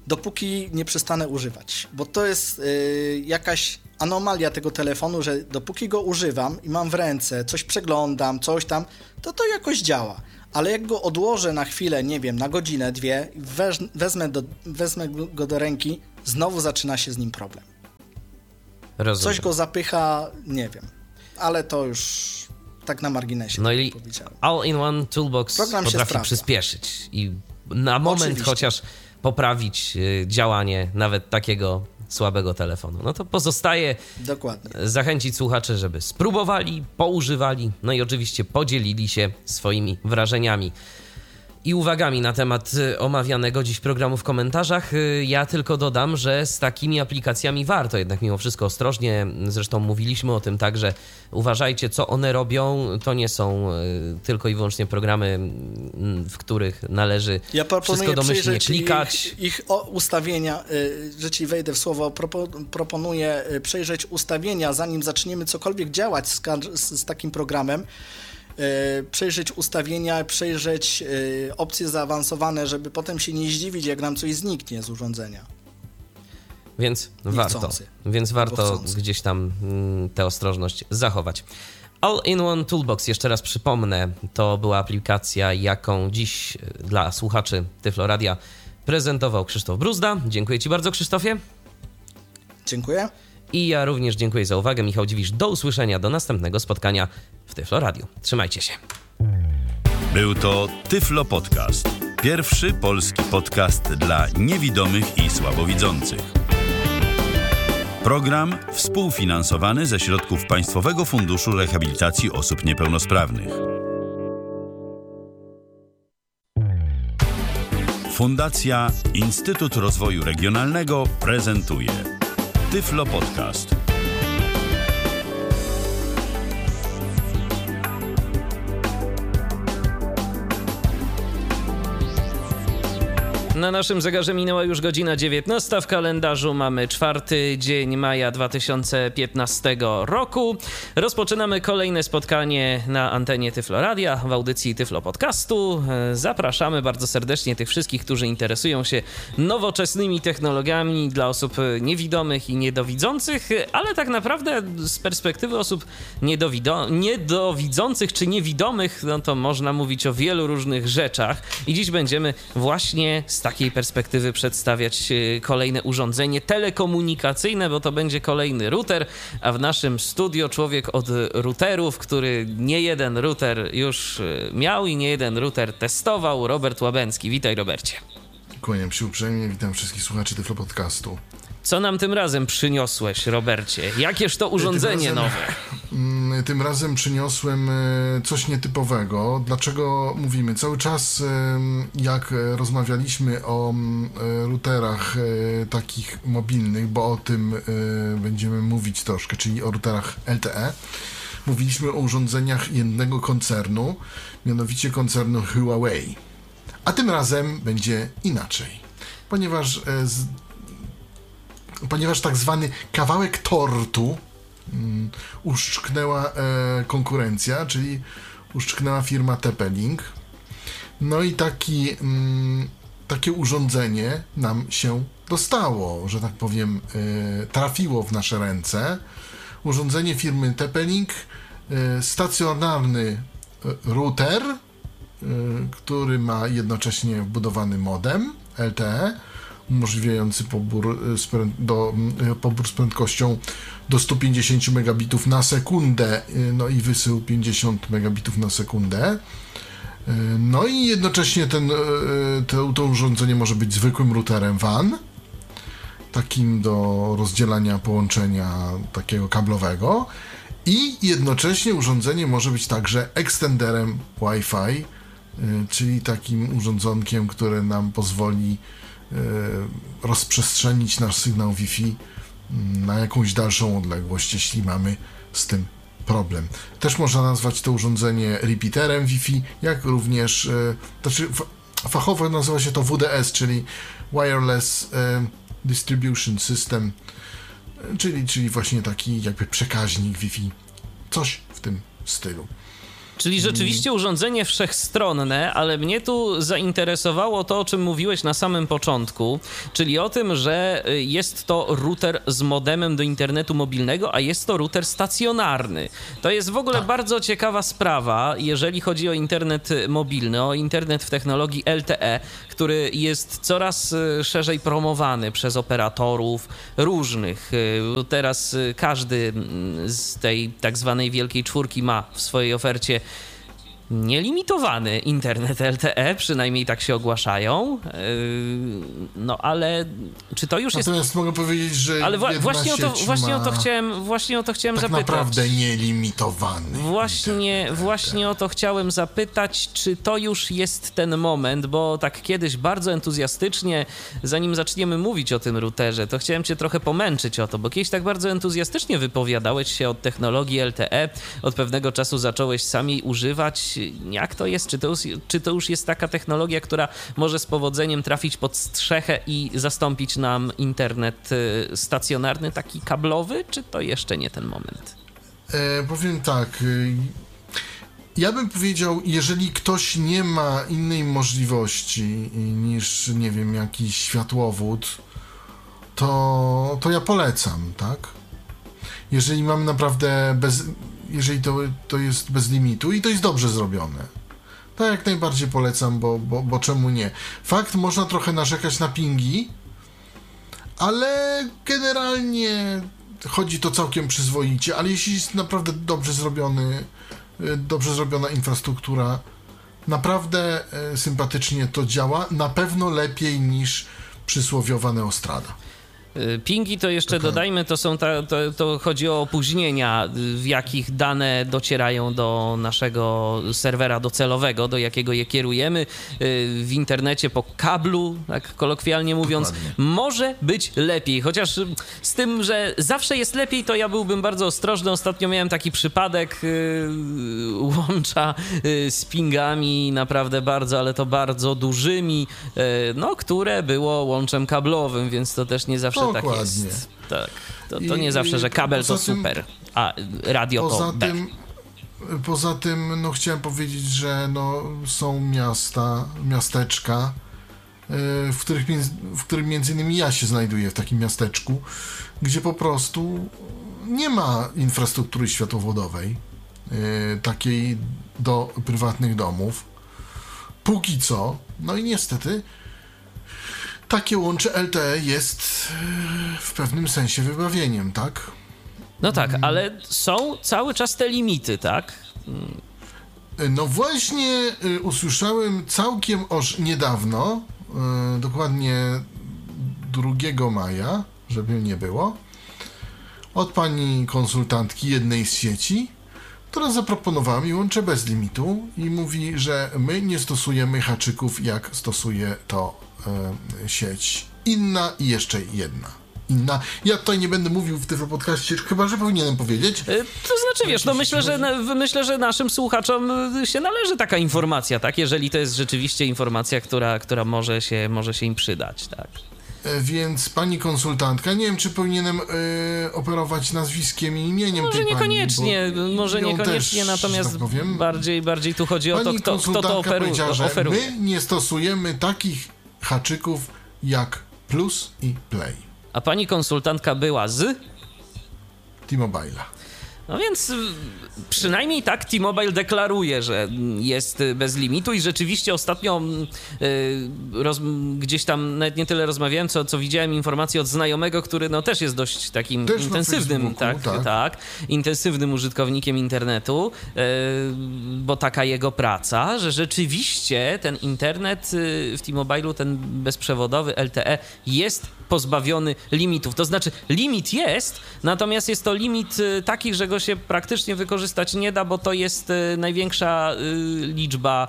dopóki nie przestanę używać, bo to jest y, jakaś anomalia tego telefonu, że dopóki go używam i mam w ręce, coś przeglądam, coś tam, to to jakoś działa. Ale jak go odłożę na chwilę, nie wiem, na godzinę, dwie, weź, wezmę, do, wezmę go do ręki, znowu zaczyna się z nim problem. Rozumiem. Coś go zapycha, nie wiem, ale to już tak na marginesie. No tak i powiedziałem. All-in-One Toolbox Program się potrafi sprawdza. przyspieszyć i na moment Oczywiście. chociaż poprawić y, działanie nawet takiego słabego telefonu. No to pozostaje Dokładnie. zachęcić słuchaczy, żeby spróbowali, poużywali, no i oczywiście podzielili się swoimi wrażeniami i uwagami na temat y, omawianego dziś programu w komentarzach. Y, Ja tylko dodam, że z takimi aplikacjami warto jednak mimo wszystko ostrożnie, zresztą mówiliśmy o tym także, uważajcie co one robią, to nie są y, tylko i wyłącznie programy, y, w których należy Ja proponuję wszystko domyślnie przejrzeć klikać. Ich, ich o, ustawienia, y, że ci wejdę w słowo, propo, proponuję y, przejrzeć ustawienia, zanim zaczniemy cokolwiek działać z, kad- z, z takim programem. Y, przejrzeć ustawienia, przejrzeć y, opcje zaawansowane, żeby potem się nie zdziwić, jak nam coś zniknie z urządzenia. Więc warto, Niechcący. więc warto Albo chcący. gdzieś tam mm, tę ostrożność zachować. All-in-One Toolbox, jeszcze raz przypomnę, to była aplikacja, jaką dziś dla słuchaczy Tyflo Radia prezentował Krzysztof Bruzda. Dziękuję Ci bardzo, Krzysztofie. Dziękuję. I ja również dziękuję za uwagę. Michał Dziwisz, do usłyszenia, do następnego spotkania w Tyflo Radio. Trzymajcie się. Był to Tyflo Podcast. Pierwszy polski podcast dla niewidomych i słabowidzących. Program współfinansowany ze środków Państwowego Funduszu Rehabilitacji Osób Niepełnosprawnych. Fundacja Instytut Rozwoju Regionalnego prezentuje Tyflo Podcast. Na naszym zegarze minęła już godzina dziewiętnasta. W kalendarzu mamy czwarty dzień maja dwa tysiące piętnastego roku. Rozpoczynamy kolejne spotkanie na antenie Tyflo Radia w audycji Tyflo Podcastu. Zapraszamy bardzo serdecznie tych wszystkich, którzy interesują się nowoczesnymi technologiami dla osób niewidomych i niedowidzących, ale tak naprawdę z perspektywy osób niedowido- niedowidzących czy niewidomych, no to można mówić o wielu różnych rzeczach i dziś będziemy właśnie z takiej perspektywy przedstawiać kolejne urządzenie telekomunikacyjne, bo to będzie kolejny router, a w naszym studio człowiek od routerów, który nie jeden router już miał i nie jeden router testował, Robert Łabęcki. Witaj, Robercie. Kłaniam się uprzejmie, witam wszystkich słuchaczy Tyflo Podcastu. Co nam tym razem przyniosłeś, Robercie? Jakież to urządzenie tym razem, nowe? Tym razem przyniosłem coś nietypowego. Dlaczego mówimy? Cały czas jak rozmawialiśmy o routerach takich mobilnych, bo o tym będziemy mówić troszkę, czyli o routerach L T E, mówiliśmy o urządzeniach jednego koncernu, mianowicie koncernu Huawei. A tym razem będzie inaczej, ponieważ z ponieważ tak zwany kawałek tortu um, uszczknęła e, konkurencja, czyli uszczknęła firma T P-Link. No i taki, um, takie urządzenie nam się dostało, że tak powiem, e, trafiło w nasze ręce. Urządzenie firmy T P-Link, e, stacjonarny router, e, który ma jednocześnie wbudowany modem L T E, umożliwiający pobór z, do, pobór z prędkością do sto pięćdziesiąt megabitów na sekundę, no i wysył pięćdziesiąt megabitów na sekundę. No i jednocześnie ten, to, to urządzenie może być zwykłym routerem W A N, takim do rozdzielania połączenia takiego kablowego, i jednocześnie urządzenie może być także ekstenderem Wi-Fi, czyli takim urządzonkiem, które nam pozwoli rozprzestrzenić nasz sygnał Wi-Fi na jakąś dalszą odległość, jeśli mamy z tym problem. Też można nazwać to urządzenie repeaterem Wi-Fi, jak również, znaczy fachowo nazywa się to W D S, czyli Wireless Distribution System, czyli, czyli właśnie taki jakby przekaźnik Wi-Fi, coś w tym stylu. Czyli rzeczywiście urządzenie wszechstronne, ale mnie tu zainteresowało to, o czym mówiłeś na samym początku, czyli o tym, że jest to router z modemem do internetu mobilnego, a jest to router stacjonarny. To jest w ogóle tak. bardzo ciekawa sprawa, jeżeli chodzi o internet mobilny, o internet w technologii L T E, który jest coraz szerzej promowany przez operatorów różnych. Teraz każdy z tej tak zwanej wielkiej czwórki ma w swojej ofercie nielimitowany internet L T E, przynajmniej tak się ogłaszają. No ale czy to już jest... Natomiast mogę powiedzieć, że ale wa- właśnie, o to, właśnie o to chciałem, właśnie o to chciałem tak zapytać. naprawdę nielimitowany. Właśnie, właśnie o to chciałem zapytać, czy to już jest ten moment, bo tak kiedyś bardzo entuzjastycznie, zanim zaczniemy mówić o tym routerze, to chciałem cię trochę pomęczyć o to, bo kiedyś tak bardzo entuzjastycznie wypowiadałeś się od technologii L T E, od pewnego czasu zacząłeś sam jej używać. Jak to jest? Czy to, już, czy to już jest taka technologia, która może z powodzeniem trafić pod strzechę i zastąpić nam internet stacjonarny, taki kablowy, czy to jeszcze nie ten moment? E, powiem tak. Ja bym powiedział, jeżeli ktoś nie ma innej możliwości niż, nie wiem, jakiś światłowód, to, to ja polecam, tak? Jeżeli mamy naprawdę bez... jeżeli to, to jest bez limitu i to jest dobrze zrobione. To jak najbardziej polecam, bo, bo, bo czemu nie? Fakt, można trochę narzekać na pingi, ale generalnie chodzi to całkiem przyzwoicie, ale jeśli jest naprawdę dobrze zrobiony, dobrze zrobiona infrastruktura, naprawdę sympatycznie to działa, na pewno lepiej niż przysłowiowa Neostrada. Pingi to jeszcze okay. dodajmy, to są ta, to, to chodzi o opóźnienia, w jakich dane docierają do naszego serwera docelowego, do jakiego je kierujemy. W internecie po kablu, tak kolokwialnie mówiąc, Dokładnie. Może być lepiej, chociaż z tym, że zawsze jest lepiej, to ja byłbym bardzo ostrożny. Ostatnio miałem taki przypadek yy, łącza yy, z pingami, naprawdę bardzo, ale to bardzo dużymi, yy, no, które było łączem kablowym, więc to też nie zawsze Dokładnie. tak jest. Tak. To, to nie I, zawsze, że kabel to tym, super, a radio poza to B. Tym, poza tym, no chciałem powiedzieć, że no, są miasta, miasteczka, yy, w, których, w którym między innymi ja się znajduję w takim miasteczku, gdzie po prostu nie ma infrastruktury światłowodowej, yy, takiej do prywatnych domów. Póki co, no i niestety takie łącze L T E jest w pewnym sensie wybawieniem, tak? No tak, ale są cały czas te limity, tak? No właśnie usłyszałem całkiem oż niedawno, dokładnie drugiego maja, żeby nie było, od pani konsultantki jednej z sieci, która zaproponowała mi łącze bez limitu i mówi, że my nie stosujemy haczyków, jak stosuje to sieć inna i jeszcze jedna. Inna. Ja tutaj nie będę mówił w tym podcaście, chyba że powinienem powiedzieć. To znaczy, wiesz, no myślę, że myślę, że naszym słuchaczom się należy taka informacja, tak? Jeżeli to jest rzeczywiście informacja, która, która może się, może się im przydać, tak? Więc pani konsultantka, nie wiem, czy powinienem y, operować nazwiskiem i imieniem może tej niekoniecznie, pani, może niekoniecznie, też, natomiast tak powiem, bardziej, bardziej tu chodzi o to, pani kto, kto to operu, że oferuje. My nie stosujemy takich haczyków jak Plus i Play. A pani konsultantka była z? T-Mobile'a. No więc przynajmniej tak T-Mobile deklaruje, że jest bez limitu i rzeczywiście ostatnio yy, roz, gdzieś tam nawet nie tyle rozmawiałem, co, co widziałem informację od znajomego, który no też jest dość takim też intensywnym, tak, tak. tak, intensywnym użytkownikiem internetu, yy, bo taka jego praca, że rzeczywiście ten internet w T-Mobile'u, ten bezprzewodowy L T E jest pozbawiony limitów. To znaczy limit jest, natomiast jest to limit taki, że go się praktycznie wykorzystać nie da, bo to jest największa liczba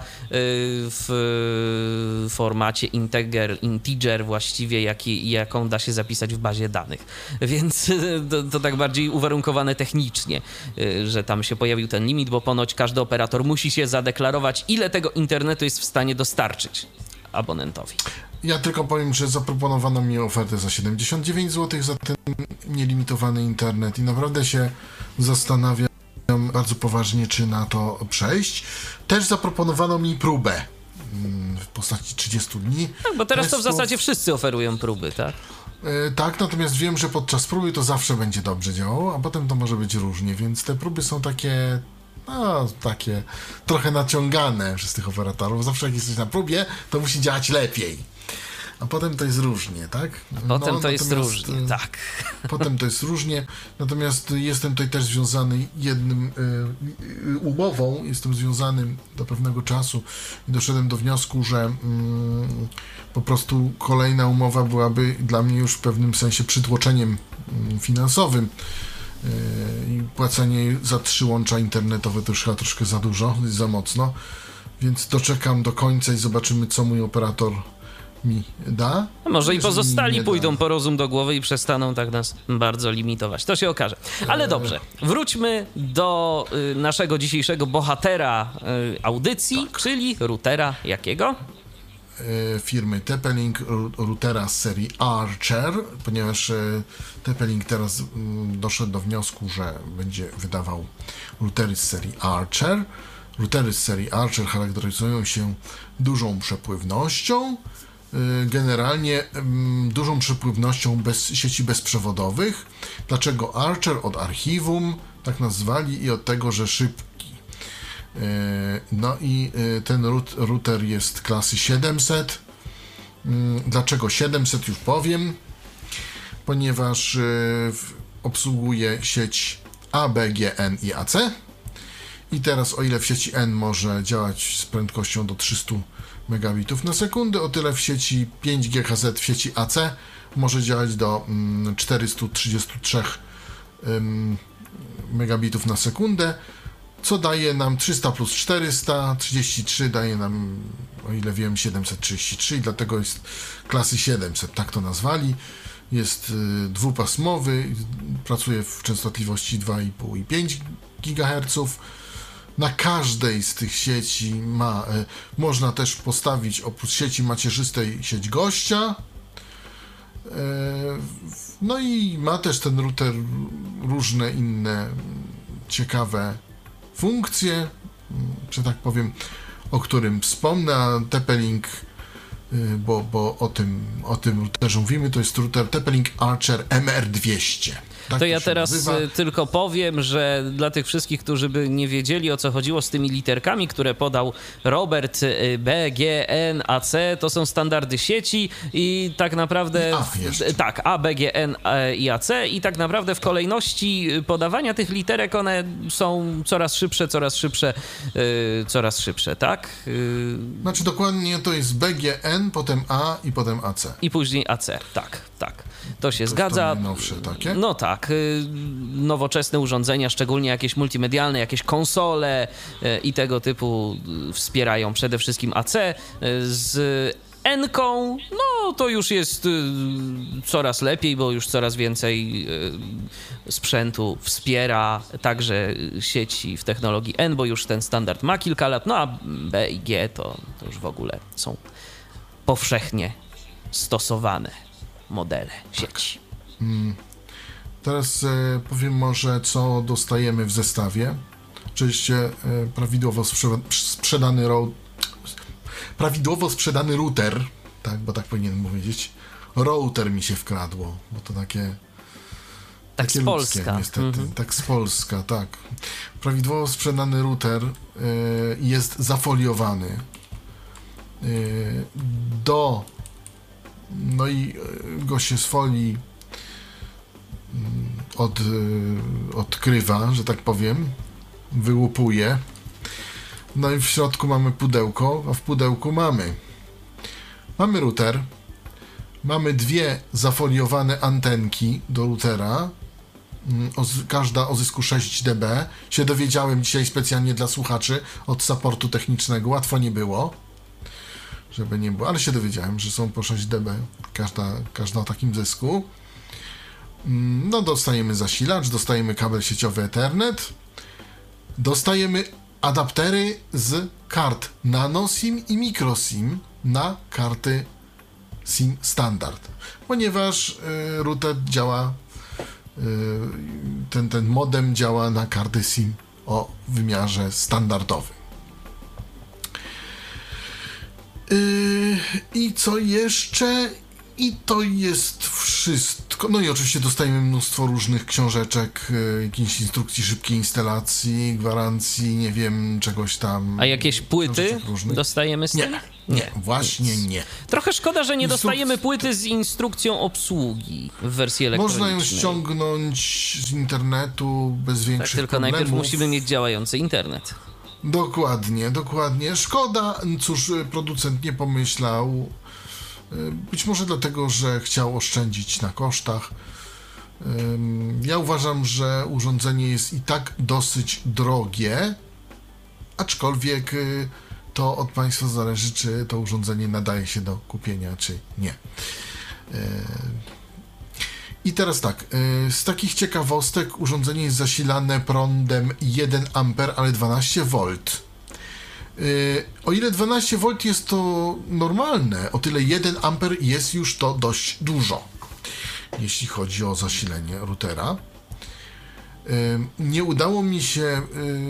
w formacie integer, integer właściwie, jaki, jaką da się zapisać w bazie danych. Więc to, to tak bardziej uwarunkowane technicznie, że tam się pojawił ten limit, bo ponoć każdy operator musi się zadeklarować, ile tego internetu jest w stanie dostarczyć abonentowi. Ja tylko powiem, że zaproponowano mi ofertę za siedemdziesiąt dziewięć złotych za ten nielimitowany internet i naprawdę się zastanawiam, bardzo poważnie, czy na to przejść. Też zaproponowano mi próbę mm, w postaci trzydziestu dni. Tak, bo teraz testów. to w zasadzie wszyscy oferują próby, tak? E, tak, natomiast wiem, że podczas próby to zawsze będzie dobrze działało, a potem to może być różnie, więc te próby są takie, no, takie trochę naciągane przez tych operatorów. Zawsze jak jesteś na próbie, to musi działać lepiej. A potem to jest różnie, tak? Potem no, to jest różnie, e, tak. Potem to jest różnie, natomiast jestem tutaj też związany jednym y, y, umową, jestem związany do pewnego czasu i doszedłem do wniosku, że mm, po prostu kolejna umowa byłaby dla mnie już w pewnym sensie przytłoczeniem mm, finansowym y, i płacenie za trzy łącza internetowe to już chyba troszkę za dużo, za mocno, więc doczekam do końca i zobaczymy, co mój operator mi da. A może i Jeżeli pozostali nie pójdą da. po rozum do głowy i przestaną tak nas bardzo limitować. To się okaże. Ale dobrze, wróćmy do y, naszego dzisiejszego bohatera y, audycji, czyli routera jakiego? e, firmy T P-Link, ru- routera z serii Archer, ponieważ e, T P-Link teraz mm, doszedł do wniosku, że będzie wydawał routery z serii Archer. Routery z serii Archer charakteryzują się dużą przepływnością, e, generalnie mm, dużą przepływnością bez, sieci bezprzewodowych. Dlaczego Archer? Od archiwum, tak nazwali, i od tego, że szybki. No i ten router jest klasy siedemset. Dlaczego siedemset? Już powiem. Ponieważ obsługuje sieć A, B, G, N i A C. I teraz, o ile w sieci N może działać z prędkością do trzysta megabitów na sekundę, o tyle w sieci pięć G H Z w sieci A C może działać do czterysta trzydzieści trzy megabitów na sekundę, co daje nam trzysta plus czterysta, trzydzieści trzy daje nam, o ile wiem, siedemset trzydzieści trzy i dlatego jest klasy siedemset, tak to nazwali. Jest y, dwupasmowy, pracuje w częstotliwości dwa i pół i pięć gigaherców. Na każdej z tych sieci ma, y, można też postawić oprócz sieci macierzystej sieć gościa. Y, no i ma też ten router różne inne ciekawe funkcje, że tak powiem, o którym wspomnę, a T P-Link, bo, bo o tym, o tym routerze mówimy, to jest router T P-Link Archer M R dwieście. Tak To ja się teraz nazywa. y, tylko powiem, że dla tych wszystkich, którzy by nie wiedzieli, o co chodziło z tymi literkami, które podał Robert, y, B, G, N, A, C, to są standardy sieci i tak naprawdę... I A jeszcze. Tak, A, B, G, N e, i A, C i tak naprawdę w kolejności podawania tych literek one są coraz szybsze, coraz szybsze, y, coraz szybsze, tak? Y, Znaczy dokładnie to jest B G N, potem A i potem A C. I później A C, tak, tak. To się To zgadza. To najnowsze takie. No tak, y, nowoczesne urządzenia, szczególnie jakieś multimedialne, jakieś konsole y, i tego typu y, wspierają przede wszystkim A C. Y, z N-ką, no to już jest y, coraz lepiej, bo już coraz więcej y, sprzętu wspiera także sieci w technologii N, bo już ten standard ma kilka lat, no a B i G to, to już w ogóle są powszechnie stosowane modele sieci. Hmm. Teraz e, powiem może, co dostajemy w zestawie. Oczywiście e, prawidłowo sprze- sprzedany ro- prawidłowo sprzedany router, tak, bo tak powinienem powiedzieć. Router mi się wkradło, bo to takie Tak takie z ludzkie, Polska. niestety. Mhm. Tak z Polska, tak. Prawidłowo sprzedany router y, jest zafoliowany. Y, do no i y, go się z folii y, od, y, odkrywa, że tak powiem, wyłupuje. No i w środku mamy pudełko, a w pudełku mamy mamy router, mamy dwie zafoliowane antenki do routera, o, każda o zysku sześć decybeli. Się dowiedziałem dzisiaj specjalnie dla słuchaczy od supportu technicznego, łatwo nie było, żeby nie było, ale się dowiedziałem, że są po sześć decybeli każda, każda o takim zysku. No dostajemy zasilacz, dostajemy kabel sieciowy Ethernet, dostajemy adaptery z kart nano SIM i micro SIM na karty SIM standard, ponieważ y, router działa, y, ten, ten modem działa na karty SIM o wymiarze standardowym. Yy, I co jeszcze? I to jest wszystko. No i oczywiście dostajemy mnóstwo różnych książeczek, yy, jakichś instrukcji szybkiej instalacji, gwarancji, nie wiem, czegoś tam. A jakieś płyty dostajemy z tym? Nie, nie, właśnie nie. Trochę szkoda, że nie Instruk- dostajemy płyty z instrukcją obsługi w wersji elektronicznej. Można ją ściągnąć z internetu bez Tak, większych tylko problemów. najpierw musimy mieć działający internet. Dokładnie, dokładnie. Szkoda, cóż, producent nie pomyślał. Być może dlatego, że chciał oszczędzić na kosztach. Ja uważam, że urządzenie jest i tak dosyć drogie, aczkolwiek to od Państwa zależy, czy to urządzenie nadaje się do kupienia, czy nie. I teraz tak, z takich ciekawostek urządzenie jest zasilane prądem jeden amper, ale dwanaście wolt. O ile dwanaście wolt jest to normalne, o tyle jeden amper jest już to dość dużo, jeśli chodzi o zasilenie routera. Nie udało mi się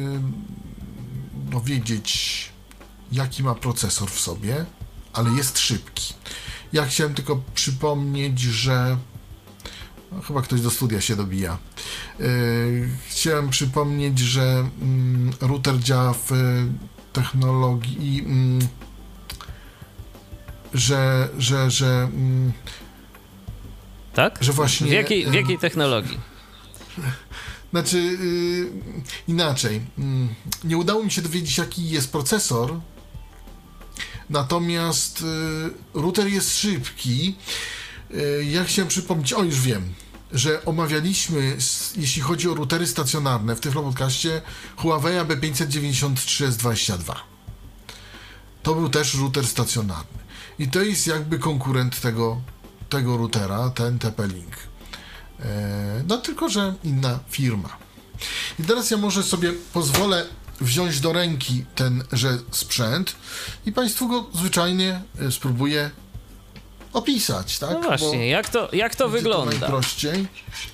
dowiedzieć, jaki ma procesor w sobie, ale jest szybki. Ja chciałem tylko przypomnieć, że no, chyba ktoś do studia się dobija. Yy, chciałem przypomnieć, że mm, router działa w technologii, mm, że, że, że, mm, Tak? że właśnie... W jakiej, w jakiej technologii? Znaczy, yy, inaczej. Yy, nie udało mi się dowiedzieć, jaki jest procesor, natomiast yy, router jest szybki. Yy, ja chciałem przypomnieć, o już wiem, że omawialiśmy, jeśli chodzi o routery stacjonarne w tym podcaście, Huawei B pięćset dziewięćdziesiąt trzy S dwadzieścia dwa. To był też router stacjonarny. I to jest jakby konkurent tego, tego routera, ten T P-Link. No tylko, że inna firma. I teraz ja może sobie pozwolę wziąć do ręki tenże sprzęt i Państwu go zwyczajnie spróbuję opisać, tak? No właśnie, Bo jak to, jak to wygląda? To najprościej.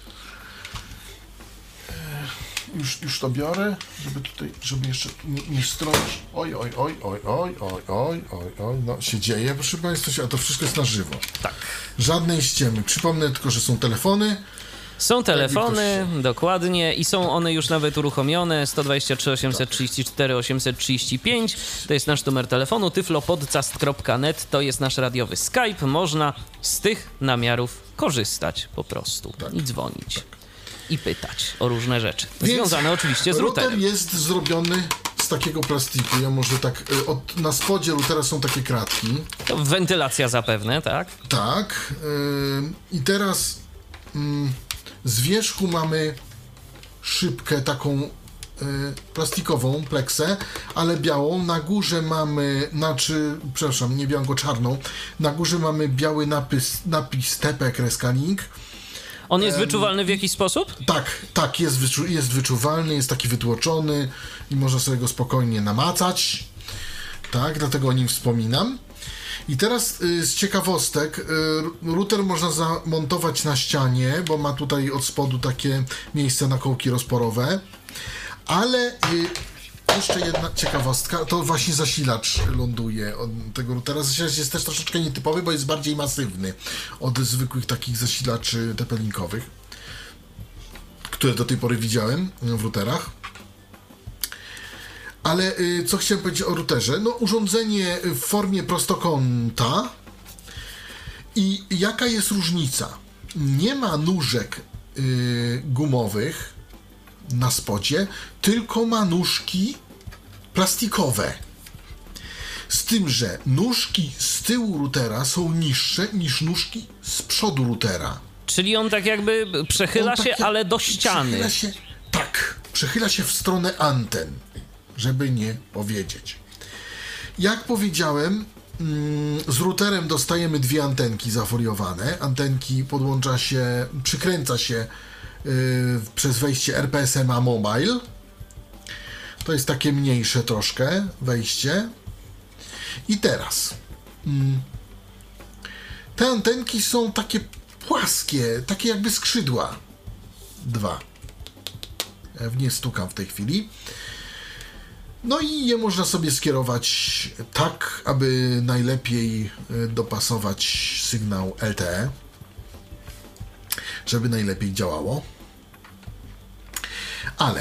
Już, już to biorę, żeby tutaj, żeby jeszcze nie, nie strącić. Oj, oj, oj, oj, oj, oj, oj, oj, oj, no się dzieje, proszę Państwa, a to wszystko jest na żywo. Tak. Żadnej ściemy. Przypomnę tylko, że są telefony. Są telefony, dokładnie, i są one już nawet uruchomione. sto dwadzieścia trzy osiemset trzydzieści cztery osiemset trzydzieści pięć to jest nasz numer telefonu. tyflopodcast kropka net to jest nasz radiowy Skype. Można z tych namiarów korzystać po prostu Tak. i dzwonić. Tak. I pytać o różne rzeczy. Więc związane oczywiście z routerem. Router jest zrobiony z takiego plastiku. Ja może tak, od, na spodzie routera są takie kratki. To wentylacja zapewne, tak? Tak. Yy, I teraz yy, z wierzchu mamy szybkę taką yy, plastikową, pleksę, ale białą. Na górze mamy, znaczy, przepraszam, nie białą, tylko czarną. Na górze mamy biały napis, napis T P kreska link. On jest wyczuwalny w jakiś sposób? Tak, tak, jest, wyczu- jest wyczuwalny, jest taki wytłoczony i można sobie go spokojnie namacać. Tak, dlatego o nim wspominam. I teraz y, z ciekawostek, y, router można zamontować na ścianie, bo ma tutaj od spodu takie miejsce na kołki rozporowe, ale y, jeszcze jedna ciekawostka, to właśnie zasilacz ląduje od tego routera. Zasilacz jest też troszeczkę nietypowy, bo jest bardziej masywny od zwykłych takich zasilaczy T P-linkowych, które do tej pory widziałem w routerach. Ale y, co chciałem powiedzieć o routerze? No urządzenie w formie prostokąta. I jaka jest różnica? Nie ma nóżek y, gumowych na spodzie, tylko ma nóżki plastikowe. Z tym, że nóżki z tyłu routera są niższe niż nóżki z przodu routera. Czyli on tak jakby przechyla On tak się, jak- ale do ściany. Przechyla się, tak, przechyla się w stronę anten, żeby nie powiedzieć. Jak powiedziałem, mm, z routerem dostajemy dwie antenki zafoliowane. Antenki podłącza się, przykręca się yy, przez wejście R P S M A Mobile. To jest takie mniejsze troszkę wejście. I teraz mm, te antenki są takie płaskie, takie jakby skrzydła. Dwa. w nie stukam w tej chwili. No i je można sobie skierować tak, aby najlepiej dopasować sygnał L T E, żeby najlepiej działało. Ale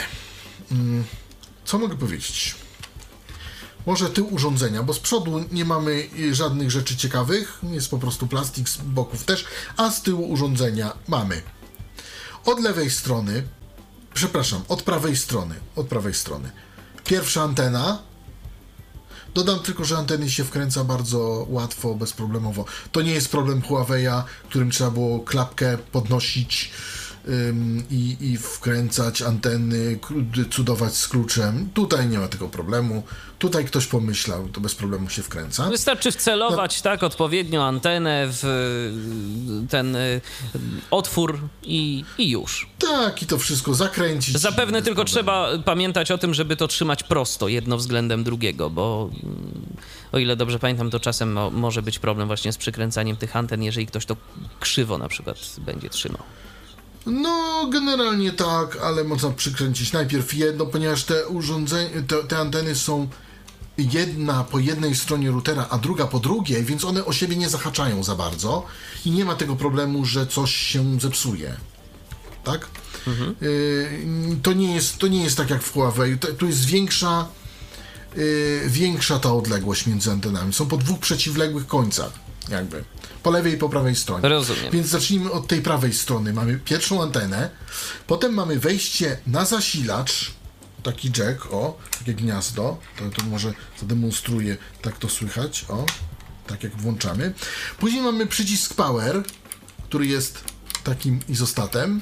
co mogę powiedzieć? Może tył urządzenia, bo z przodu nie mamy żadnych rzeczy ciekawych, jest po prostu plastik, z boków też, a z tyłu urządzenia mamy od lewej strony, przepraszam, od prawej strony, od prawej strony. Pierwsza antena. Dodam tylko, że anteny się wkręca bardzo łatwo, bezproblemowo. To nie jest problem Huawei'a, którym trzeba było klapkę podnosić ym, i, i wkręcać anteny, cudować z kluczem. Tutaj nie ma tego problemu. Tutaj ktoś pomyślał, to bez problemu się wkręca. Wystarczy wcelować no. tak odpowiednio antenę w ten y, otwór i, i już. Tak, i to wszystko zakręcić. Zapewne tylko problemu. Trzeba pamiętać o tym, żeby to trzymać prosto, jedno względem drugiego, bo o ile dobrze pamiętam, to czasem mo- może być problem właśnie z przykręcaniem tych anten, jeżeli ktoś to krzywo na przykład będzie trzymał. No, generalnie tak, ale można przykręcić najpierw jedno, ponieważ te urządzenia, te, te anteny są jedna po jednej stronie routera, a druga po drugiej, więc one o siebie nie zahaczają za bardzo i nie ma tego problemu, że coś się zepsuje. Tak? Mhm. Y, to, nie jest, to nie jest tak jak w Huawei. To, tu jest większa, y, większa ta odległość między antenami. Są po dwóch przeciwległych końcach, jakby. Po lewej i po prawej stronie. Rozumiem. Więc zacznijmy od tej prawej strony. Mamy pierwszą antenę, potem mamy wejście na zasilacz, taki jack, o, takie gniazdo, to, to może zademonstruję, tak to słychać, o, tak jak włączamy. Później mamy przycisk power, który jest takim izostatem,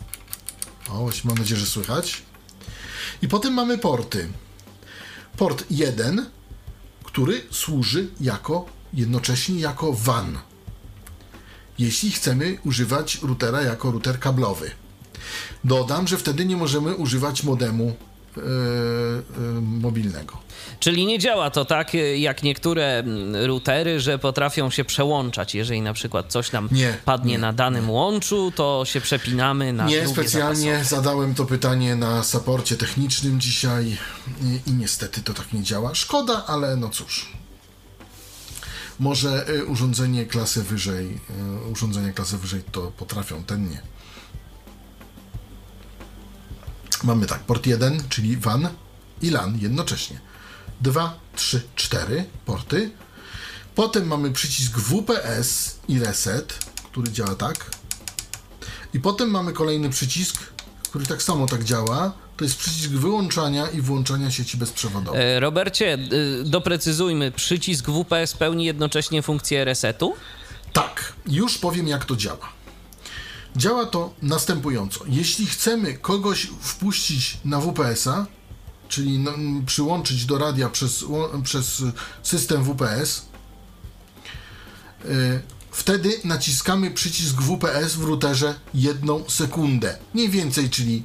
o, właśnie mam nadzieję, że słychać. I potem mamy porty. Port jeden, który służy jako, jednocześnie jako W A N. Jeśli chcemy używać routera jako router kablowy. Dodam, że wtedy nie możemy używać modemu yy, yy, mobilnego. Czyli nie działa to tak jak niektóre routery, że potrafią się przełączać. Jeżeli na przykład coś nam nie, padnie nie, na danym nie. łączu, to się przepinamy na Nie, drugie specjalnie zapasowe. Zadałem to pytanie na saporcie technicznym dzisiaj i, i niestety to tak nie działa. Szkoda, ale no cóż. Może y, urządzenie klasy wyżej, y, urządzenia klasy wyżej to potrafią, ten nie. Mamy tak, port jeden, czyli W A N i LAN jednocześnie. dwa, trzy, cztery porty. Potem mamy przycisk W P S i reset, który działa tak. I potem mamy kolejny przycisk, który tak samo tak działa. To jest przycisk wyłączania i włączania sieci bezprzewodowej. E, Robercie, doprecyzujmy, przycisk W P S pełni jednocześnie funkcję resetu? Tak, już powiem, jak to działa. Działa to następująco. Jeśli chcemy kogoś wpuścić na W P S-a, czyli no, przyłączyć do radia przez, przez system W P S, yy, wtedy naciskamy przycisk W P S w routerze jedną sekundę. Mniej więcej, czyli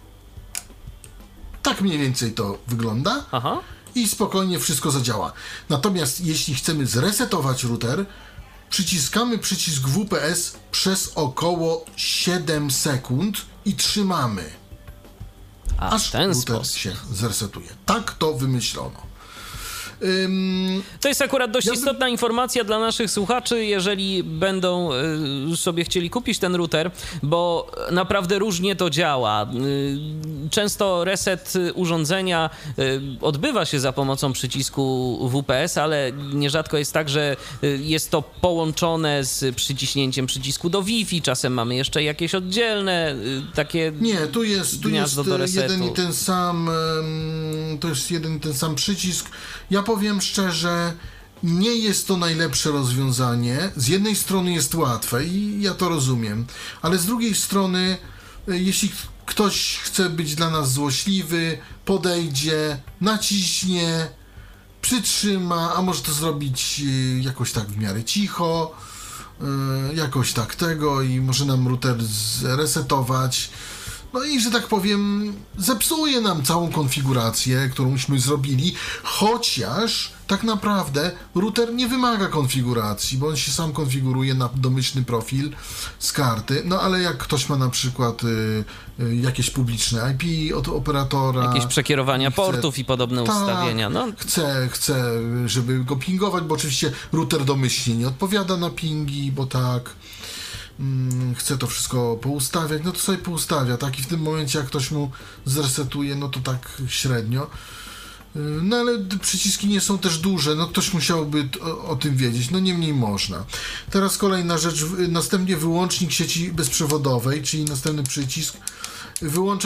tak mniej więcej to wygląda. Aha. I spokojnie wszystko zadziała. Natomiast jeśli chcemy zresetować router, przyciskamy przycisk W P S przez około siedem sekund i trzymamy. A, aż ten router sposób się zresetuje. Tak to wymyślono. Ym, to jest akurat dość ja istotna by... informacja dla naszych słuchaczy, jeżeli będą y, sobie chcieli kupić ten router, bo naprawdę różnie to działa. Y, często reset urządzenia y, odbywa się za pomocą przycisku W P S, ale nierzadko jest tak, że y, jest to połączone z przyciśnięciem przycisku do Wi-Fi. Czasem mamy jeszcze jakieś oddzielne y, takie Nie, tu jest, tu jest do resetu. jeden i ten sam y, to jest jeden i ten sam przycisk. Ja powiem szczerze, nie jest to najlepsze rozwiązanie. Z jednej strony jest łatwe i ja to rozumiem, ale z drugiej strony, jeśli ktoś chce być dla nas złośliwy, podejdzie, naciśnie, przytrzyma, a może to zrobić jakoś tak w miarę cicho, jakoś tak tego i może nam router zresetować, no i, że tak powiem, zepsuje nam całą konfigurację, którąśmy zrobili, chociaż tak naprawdę router nie wymaga konfiguracji, bo on się sam konfiguruje na domyślny profil z karty, no ale jak ktoś ma na przykład y, y, jakieś publiczne I P od operatora... Jakieś przekierowania chce, portów i podobne tak, ustawienia, no. Chce, chce, żeby go pingować, bo oczywiście router domyślnie nie odpowiada na pingi, bo tak... chce to wszystko poustawiać, no to sobie poustawia, tak? I w tym momencie, jak ktoś mu zresetuje, no to tak średnio. No ale przyciski nie są też duże, no ktoś musiałby o, o tym wiedzieć, no niemniej można. Teraz kolejna rzecz, następnie wyłącznik sieci bezprzewodowej, czyli następny przycisk wyłącza